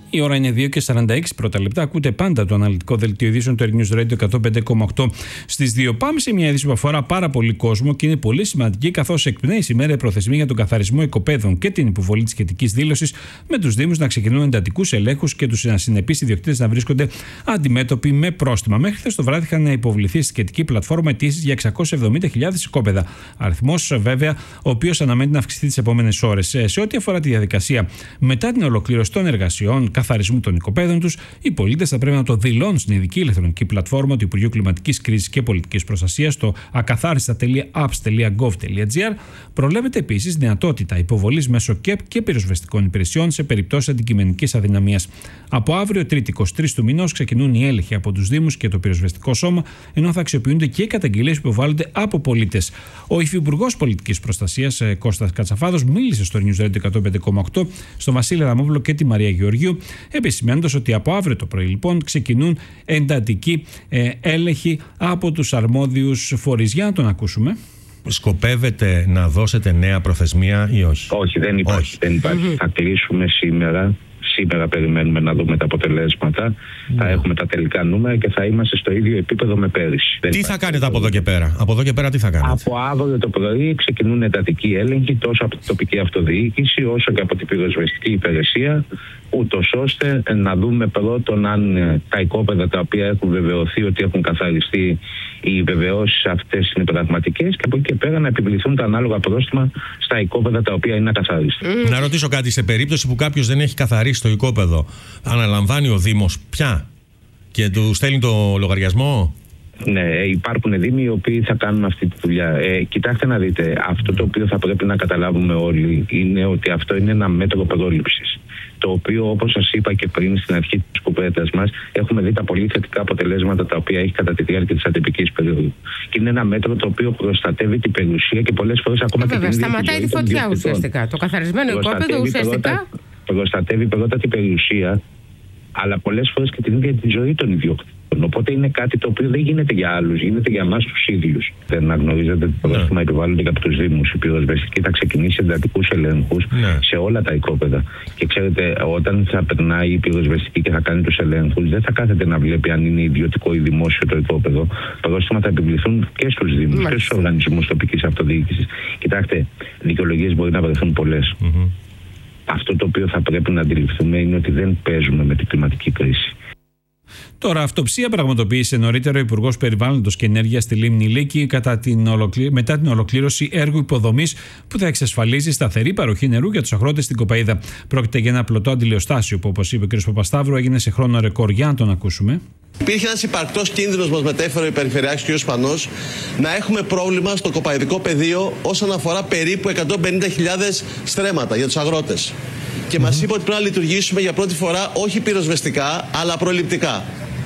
Η ώρα είναι δύο και σαράντα έξι πρώτα λεπτά. Ακούτε πάντα το αναλυτικό δελτίο ειδήσεων του Air News Radio εκατόν πέντε κόμμα οκτώ στις δύο. Πάμε σε μια είδηση που αφορά πάρα πολύ κόσμο και είναι πολύ σημαντική, καθώς εκπνέει σήμερα η προθεσμία για τον καθαρισμό οικοπαίδων και την υποβολή της σχετικής δήλωσης, με τους Δήμους να ξεκινούν εντατικούς ελέγχους και τους ασυνεπείς ιδιοκτήτες να βρίσκονται αντιμέτωποι με πρόστιμα. Μέχρι χθες το βράδυ είχαν υποβληθεί στη σχετική πλατφόρμα αιτήσεις για εξακόσιες εβδομήντα χιλιάδες οικόπεδα. Αριθμός, βέβαια, ο οποίος αναμένει να αυξηθεί τις επόμενες ώρες. Σε ό,τι αφορά τη διαδικασία μετά την ολοκλήρωση των εργασιών καθαρισμού των οικοπαίδων τους, οι πολίτες θα πρέπει να το δηλώνουν στην ειδική ηλεκτρονική πλατφόρμα του Υπουργείου Κλιματικής Κρίσης και Πολιτικής Προστασίας στο ακαθάριστα τελεία apps τελεία gov τελεία gr. Προβλέπεται επίσης δυνατότητα υποβολής μέσω ΚΕΠ και πυροσβεστικών υπηρεσιών σε περιπτώσεις αντικειμενικής αδυναμίας. Από αύριο, Τρίτη είκοσι τρεις του μηνός, ξεκινούν οι έλεγχοι από τους Δήμους και το πυροσβεστικό σώμα, ενώ θα αξιοποιούνται και οι καταγγελίες που υποβάλλονται από πολίτες. Ο Υφυπουργός Πολιτικής Προστασίας Κώστας Κατσαφάδος μίλησε στο News Radio εκατόν πέντε κόμμα οκτώ, στον Βασίλη Αδαμόπουλο και τη Μαρία Γεωργίου, επισημαίνοντας ότι από αύριο το πρωί λοιπόν ξεκινούν εντατικοί ε, έλεγχοι από τους αρμόδιους φορείς. Για να τον ακούσουμε. Σκοπεύετε να δώσετε νέα προθεσμία ή όχι? Όχι, δεν υπάρχει. Όχι. Δεν υπάρχει. Mm-hmm. Θα κλείσουμε σήμερα. Σήμερα περιμένουμε να δούμε τα αποτελέσματα. Mm. Θα έχουμε τα τελικά νούμερα και θα είμαστε στο ίδιο επίπεδο με πέρυσι. Τι θα κάνετε από εδώ και πέρα? Από εδώ και πέρα τι θα κάνετε? Από αύριο το πρωί ξεκινούν εντατικοί έλεγχοι τόσο από την τοπική αυτοδιοίκηση όσο και από την πυροσβεστική υπηρεσία, ούτως ώστε να δούμε πρώτον αν τα οικόπεδα τα οποία έχουν βεβαιωθεί ότι έχουν καθαριστεί, οι βεβαιώσεις αυτές είναι πραγματικές, και από εκεί και πέρα να επιβληθούν τα ανάλογα πρόστιμα στα οικόπεδα τα οποία είναι ακαθαρίστα. Mm. Να ρωτήσω κάτι, σε περίπτωση που κάποιος δεν έχει καθαρίσει το οικόπεδο, αναλαμβάνει ο Δήμος πια και του στέλνει το λογαριασμό? Ναι, υπάρχουν δήμοι οι οποίοι θα κάνουν αυτή τη δουλειά. Ε, κοιτάξτε να δείτε, αυτό το οποίο θα πρέπει να καταλάβουμε όλοι είναι ότι αυτό είναι ένα μέτρο πρόληψης. Το οποίο, όπως σας είπα και πριν στην αρχή της κουβέντας μας, έχουμε δει τα πολύ θετικά αποτελέσματα τα οποία έχει κατά τη διάρκεια της ατυπικής περίοδου. Και είναι ένα μέτρο το οποίο προστατεύει την περιουσία και πολλές φορές ακόμα ε, βέβαια, και την ίδια σταματάει τη φωτιά ουσιαστικά. Το καθαρισμένο οικόπεδο ουσιαστικά προστατεύει πρώτα την περιουσία, αλλά πολλές φορές και την ίδια τη ζωή των ιδιοκτήτων. Οπότε είναι κάτι το οποίο δεν γίνεται για άλλους, γίνεται για εμάς τους ίδιους. Δεν αναγνωρίζετε ότι το πρόστιμα επιβάλλονται και από τους Δήμους. Η πυροσβεστική θα ξεκινήσει εντατικούς ελέγχους ναι. σε όλα τα οικόπεδα. Και ξέρετε, όταν θα περνάει η πυροσβεστική και θα κάνει τους ελέγχους, δεν θα κάθεται να βλέπει αν είναι ιδιωτικό ή δημόσιο το οικόπεδο. Τα πρόστιμα θα επιβληθούν και στους Δήμους ναι. και στους οργανισμούς τοπικής αυτοδιοίκησης. Κοιτάξτε, δικαιολογίες μπορεί να βρεθούν πολλές. Mm-hmm. Αυτό το οποίο θα πρέπει να αντιληφθούμε είναι ότι δεν παίζουμε με την κλιματική κρίση. Τώρα, αυτοψία πραγματοποίησε νωρίτερα ο Υπουργός Περιβάλλοντος και Ενέργειας στη Λίμνη Λίκη κατά την ολοκλή... μετά την ολοκλήρωση έργου υποδομής που θα εξασφαλίζει σταθερή παροχή νερού για τους αγρότες στην Κοπαΐδα. Πρόκειται για ένα πλωτό αντιλιοστάσιο που, όπως είπε ο κ. Παπασταύρου, έγινε σε χρόνο ρεκόρ. Για να τον ακούσουμε. Υπήρχε ένας υπαρκτός κίνδυνος, μας μετέφερε ο Περιφερειάρχης κ. Σπανός, να έχουμε πρόβλημα στο κοπαηδικό πεδίο όσον αφορά περίπου εκατόν πενήντα χιλιάδες στρέμματα για τους αγρότες. Και mm-hmm. μας είπε ότι πρέπει να λειτουργήσουμε για πρώτη φορά όχι πυροσβεστικά, αλλά προληπτικά.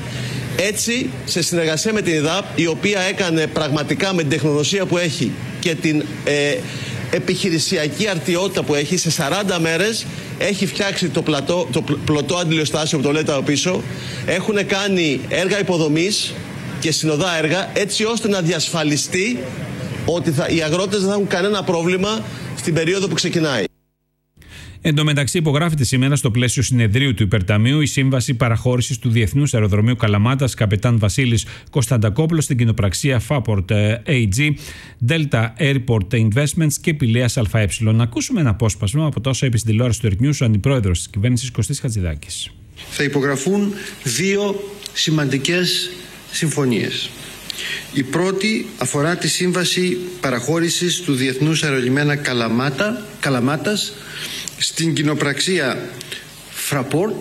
Έτσι, σε συνεργασία με την ΕΔΑΠ, η οποία έκανε πραγματικά με την τεχνογνωσία που έχει και την ε, επιχειρησιακή αρτιότητα που έχει, σε σαράντα μέρες έχει φτιάξει το, πλατό, το πλωτό αντιλιοστάσιο που το λέτε από πίσω. Έχουν κάνει έργα υποδομής και συνοδά έργα, έτσι ώστε να διασφαλιστεί ότι θα, οι αγρότες δεν θα έχουν κανένα πρόβλημα στην περίοδο που ξεκινάει. Εν τω μεταξύ, υπογράφεται σήμερα στο πλαίσιο συνεδρίου του Υπερταμείου η σύμβαση παραχώρησης του Διεθνούς Αεροδρομίου Καλαμάτας Καπετάν Βασίλης Κωνσταντακόπουλος στην κοινοπραξία Fraport έι τζι, Delta Airport Investments και Πηλαίας ΑΕ. Να ακούσουμε ένα απόσπασμα από τόσο είπε στην τηλεόραση του Earth News ο αντιπρόεδρος της κυβέρνησης Κωστής Χατζηδάκης. Θα υπογραφούν δύο σημαντικές συμφωνίες. Η πρώτη αφορά τη σύμβαση παραχώρησης του Διεθνούς Αερολιμένα Καλαμάτα, Καλαμάτας στην κοινοπραξία Fraport,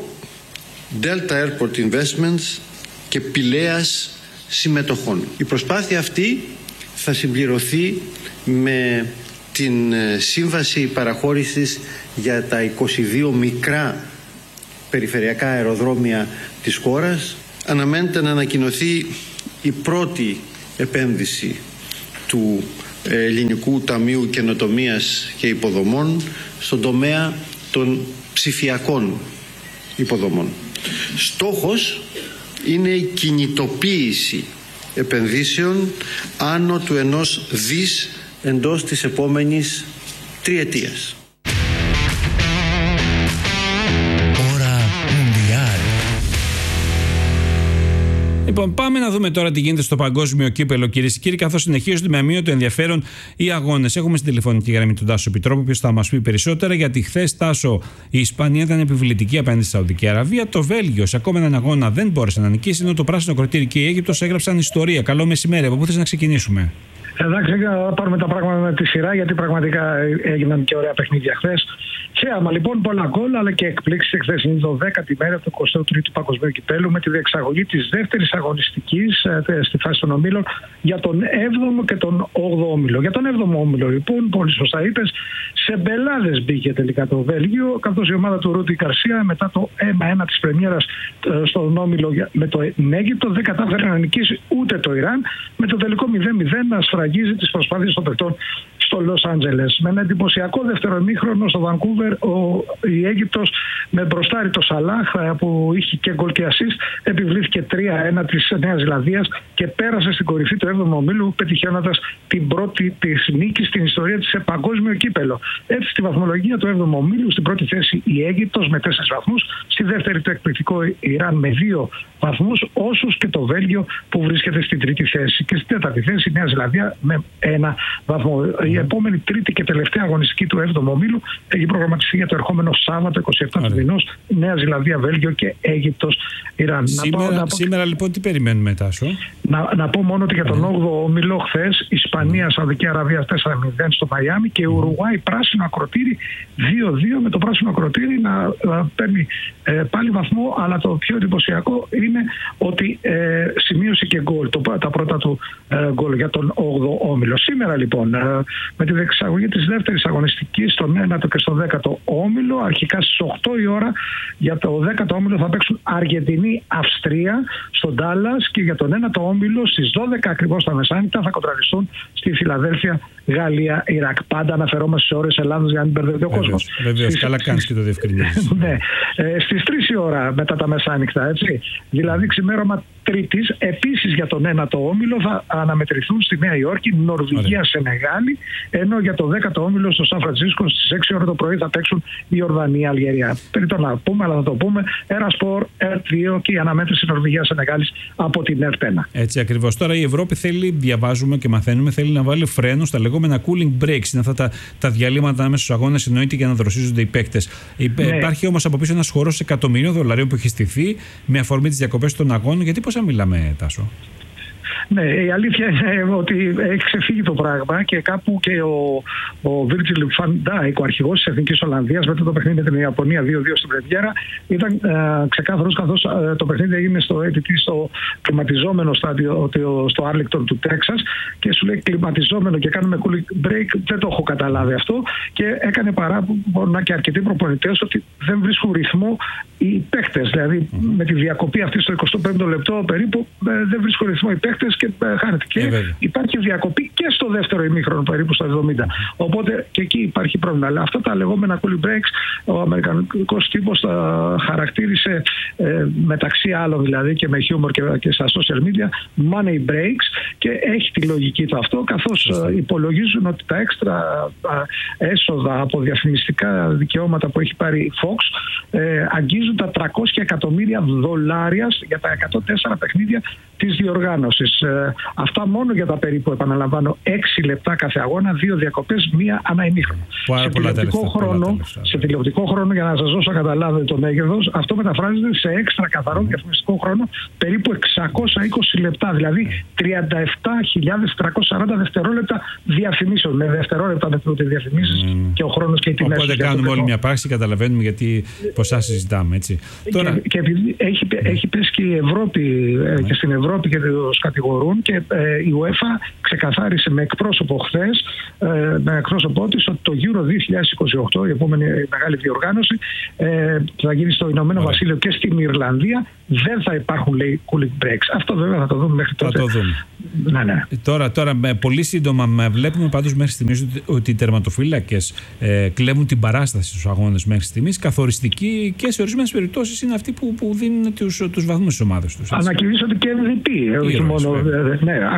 Delta Airport Investments και Πηλαίας συμμετοχών. Η προσπάθεια αυτή θα συμπληρωθεί με την σύμβαση παραχώρησης για τα είκοσι δύο μικρά περιφερειακά αεροδρόμια της χώρας. Αναμένεται να ανακοινωθεί η πρώτη επένδυση του Ελληνικού Ταμείου Καινοτομίας και Υποδομών στον τομέα των ψηφιακών υποδομών. Στόχος είναι η κινητοποίηση επενδύσεων άνω του ενός δις εντός της επόμενης τριετίας. Ώρα Λοιπόν, πάμε να δούμε τώρα τι γίνεται στο παγκόσμιο κύπελο, κυρίες και κύριοι, καθώς συνεχίζονται με αμύωτο ενδιαφέρον οι αγώνες. Έχουμε στην τηλεφωνική γραμμή τον Τάσο Επιτρόπου, ο οποίος θα μας πει περισσότερα, γιατί χθες, Τάσο, η Ισπανία ήταν επιβλητική απέναντι στη Σαουδική Αραβία. Το Βέλγιο σε ακόμα έναν αγώνα δεν μπόρεσε να νικήσει, ενώ το πράσινο κροτήρι και η Αίγυπτος έγραψαν ιστορία. Καλό μεσημέρι. Από πού θες να ξεκινήσουμε? Εντάξει, να πάρουμε τα πράγματα με τη σειρά, γιατί πραγματικά έγιναν και ωραία παιχνίδια χθες. Θέαμα λοιπόν, πολλά γκολ, αλλά και εκπλήξεις. Χθες είναι το δέκατη μέρα του εικοστού τρίτου Παγκοσμίου Κυπέλου, με τη διεξαγωγή της δεύτερης αγωνιστικής ε, στη φάση των ομίλων για τον έβδομο και τον όγδοο όμιλο. Για τον έβδομο όμιλο, λοιπόν, πολύ σωστά είπες, σε μπελάδες μπήκε τελικά το Βέλγιο, καθώς η ομάδα του Ρούντι Γκαρσία, μετά το ένα ένα της πρεμιέρας ε, στον όμιλο με το Αίγυπτο, δεν κατάφερε να νικήσει ούτε το Ιράν, με το τελικό μηδέν μηδέν να σφραγίζει τις προσπάθειες των παιχτών στο Λος Άντζελες. Με ένα εντυπωσιακό δεύτερο ημίχρονο στο Βανκούβερ, ο, η Αίγυπτος με μπροστάρι το Σαλάχ, που είχε και γκολ και ασίστ, επιβλήθηκε τρία ένα της Νέας Ζηλανδίας και πέρασε στην κορυφή του έβδομου ομίλου, πετυχαίνοντας την πρώτη της νίκη στην ιστορία της σε παγκόσμιο κύπελο. Έτσι, στη βαθμολογία του έβδομου ομίλου, στην πρώτη θέση η Αίγυπτος με τέσσερις βαθμούς, στη δεύτερη το εκπληκτικό Ιράν με δύο βαθμούς, όσους και το Βέλγιο που βρίσκεται στην τρίτη θέση. Και στην τέταρτη θέση η Νέα Ζηλανδία με ένα βαθμό. Mm. Η επόμενη τρίτη και τελευταία αγωνιστική του έβδομου ομίλου έχει προγραμματιστεί για το ερχόμενο Σάββατο εικοστή εβδόμη του μηνός. Νέα Ζηλανδία, Βέλγιο και Αίγυπτος, Ιράν. Σήμερα, να πω, να πω... σήμερα λοιπόν τι περιμένουμε, Τάσο? Να, να πω μόνο ότι για τον όγδοο όμιλο χθες Ισπανία, Σαουδική Αραβία τέσσερα μηδέν στο Μαϊάμι και Ουρουγουάη πράσινο ακροτήρι δύο δύο, με το πράσινο ακροτήρι να, να παίρνει ε, πάλι βαθμό, αλλά το πιο εντυπωσιακό είναι ότι ε, σημείωσε και γκολ, το, τα πρώτα του ε, γκολ για τον όγδοο όμιλο. Σήμερα λοιπόν ε, με τη διεξαγωγή της δεύτερης αγωνιστικής στον ένατο και στον δέκατο όμιλο, αρχικά στις οκτώ η ώρα για το δέκατο όμιλο θα παίξουν Αργεντινή Αυστρία στον Ντάλλας, και για τον ένατο όμιλο στις δώδεκα ακριβώς τα μεσάνυχτα θα κοντραριστούν στη Φιλαδέλφια Γαλλία Ιράκ. Πάντα αναφερόμαστε σε ώρες Ελλάδας για να μην μπερδεύεται ο κόσμος. Βεβαίως, καλά κάνεις και το διευκρινίζεις. Ναι, ε, στις τρεις η ώρα μετά τα μεσάνυχτα, έτσι. Δηλαδή ξημέρωμα Τρίτης, επίσης για τον ένατο όμιλο θα αναμετρηθούν στη Νέα Υόρκη Νορβηγία Σενεγάλη, ενώ για το δέκατο όμιλο στο Σαν Φρανσίσκο στις έξι ώρα το πρωί θα παίξουν η Ορδανία Αλγερία. Περιττό να πούμε, αλλά θα το πούμε, Ερασπορ Ερτ δύο και η αναμέτρηση Νορβηγία Σενεγάλης από την Ερτ ένα. Έτσι ακριβώς. Τώρα η Ευρώπη θέλει, διαβάζουμε και μαθαίνουμε, θέλει να βάλει φρένο στα λεγόμενα cooling breaks. Είναι αυτά τα, τα διαλύματα ανάμεσα στους αγώνες, εννοείται, για να δροσίζονται οι παίκτες. Ναι. Υπάρχει όμως από πίσω ένας χορός εκατομμυρίων δολαρίων που έχει στηθεί με αφορμή τις διακοπές των αγώνων. Γιατί πώς μιλάμε, Τάσο? Ναι, η αλήθεια είναι ότι έχει ξεφύγει το πράγμα και κάπου και ο, ο Virgil van Dijk, ο αρχηγός της Εθνικής Ολλανδίας, μετά το παιχνίδι με την Ιαπωνία δύο δύο στην πρεμιέρα, ήταν ε, ξεκάθαρος, καθώς ε, το παιχνίδι έγινε στο έι τι τι, στο κλιματιζόμενο στάδιο, στο Άρλιγκτον του Τέξας, και σου λέει κλιματιζόμενο και κάνουμε cooling break, δεν το έχω καταλάβει αυτό, και έκανε παράπονα και αρκετοί προπονητές ότι δεν βρίσκουν ρυθμό οι παίκτες. Δηλαδή mm-hmm. με τη διακοπή αυτή στο εικοστό πέμπτο λεπτό περίπου ε, δεν βρίσκουν ρυθμό οι παίκτες και ε, χάνεται. Και ε, υπάρχει διακοπή και στο δεύτερο ημίχρονο περίπου στο εβδομήντα. Mm-hmm. Οπότε και εκεί υπάρχει πρόβλημα. Αλλά αυτά τα λεγόμενα cooling breaks, ο αμερικανικός τύπος τα χαρακτήρισε ε, μεταξύ άλλων δηλαδή και με χιούμορ και, και στα social media money breaks, και έχει τη λογική του αυτό, καθώς ε, υπολογίζουν ότι τα έξτρα ε, έσοδα από διαφημιστικά δικαιώματα που έχει πάρει η Fox ε, αγγίζουν τα τριακόσια εκατομμύρια δολάρια για τα εκατόν τέσσερα παιχνίδια της διοργάνωσης. Ε, αυτά μόνο για τα περίπου, επαναλαμβάνω, έξι λεπτά κάθε αγώνα, δύο διακοπές, μία ανά ημίχρονο. Σε τηλεοπτικό χρόνο, σε τηλεοπτικό χρόνο, για να σας δώσω να καταλάβετε το μέγεθος, αυτό μεταφράζεται σε έξτρα καθαρό διαφημιστικό χρόνο περίπου εξακόσια είκοσι λεπτά, δηλαδή τριάντα επτά χιλιάδες τριακόσια σαράντα δευτερόλεπτα διαφημίσεων. Με δευτερόλεπτα μετρούνται διαφημίσεις mm. και ο χρόνος και οι τιμές. Οπότε κάνουμε όλη μια πράξη, καταλαβαίνουμε γιατί ποσά συζητάμε, έτσι. Και, Τώρα... και επειδή έχει, έχει πέσει και η Ευρώπη mm. και στην Ευρώπη και τους κατηγορούν, και ε, η UEFA ξεκαθάρισε με εκπρόσωπο χθες, ε, με εκπρόσωπό της, ότι το Euro δύο χιλιάδες είκοσι οκτώ, η επόμενη μεγάλη διοργάνωση, ε, θα γίνει στο Ηνωμένο Ωραία. Βασίλειο και στην Ιρλανδία, δεν θα υπάρχουν, λέει, cooling breaks. Αυτό βέβαια θα το δούμε μέχρι τότε. Θα το δούμε. Ναι, ναι. Τώρα, τώρα πολύ σύντομα βλέπουμε πάντως μέχρι στιγμής ότι, ότι οι τερματοφύλακες ε, κλέβουν την παράσταση στους αγώνες μέχρι στιγμής. Καθοριστική και σε ορισμένες περιπτώσεις είναι αυτοί που, που δίνουν τους, τους βαθμούς στις ομάδες τους. Ανακοινήσατε και εμ βι πι. Όχι μόνο, ναι,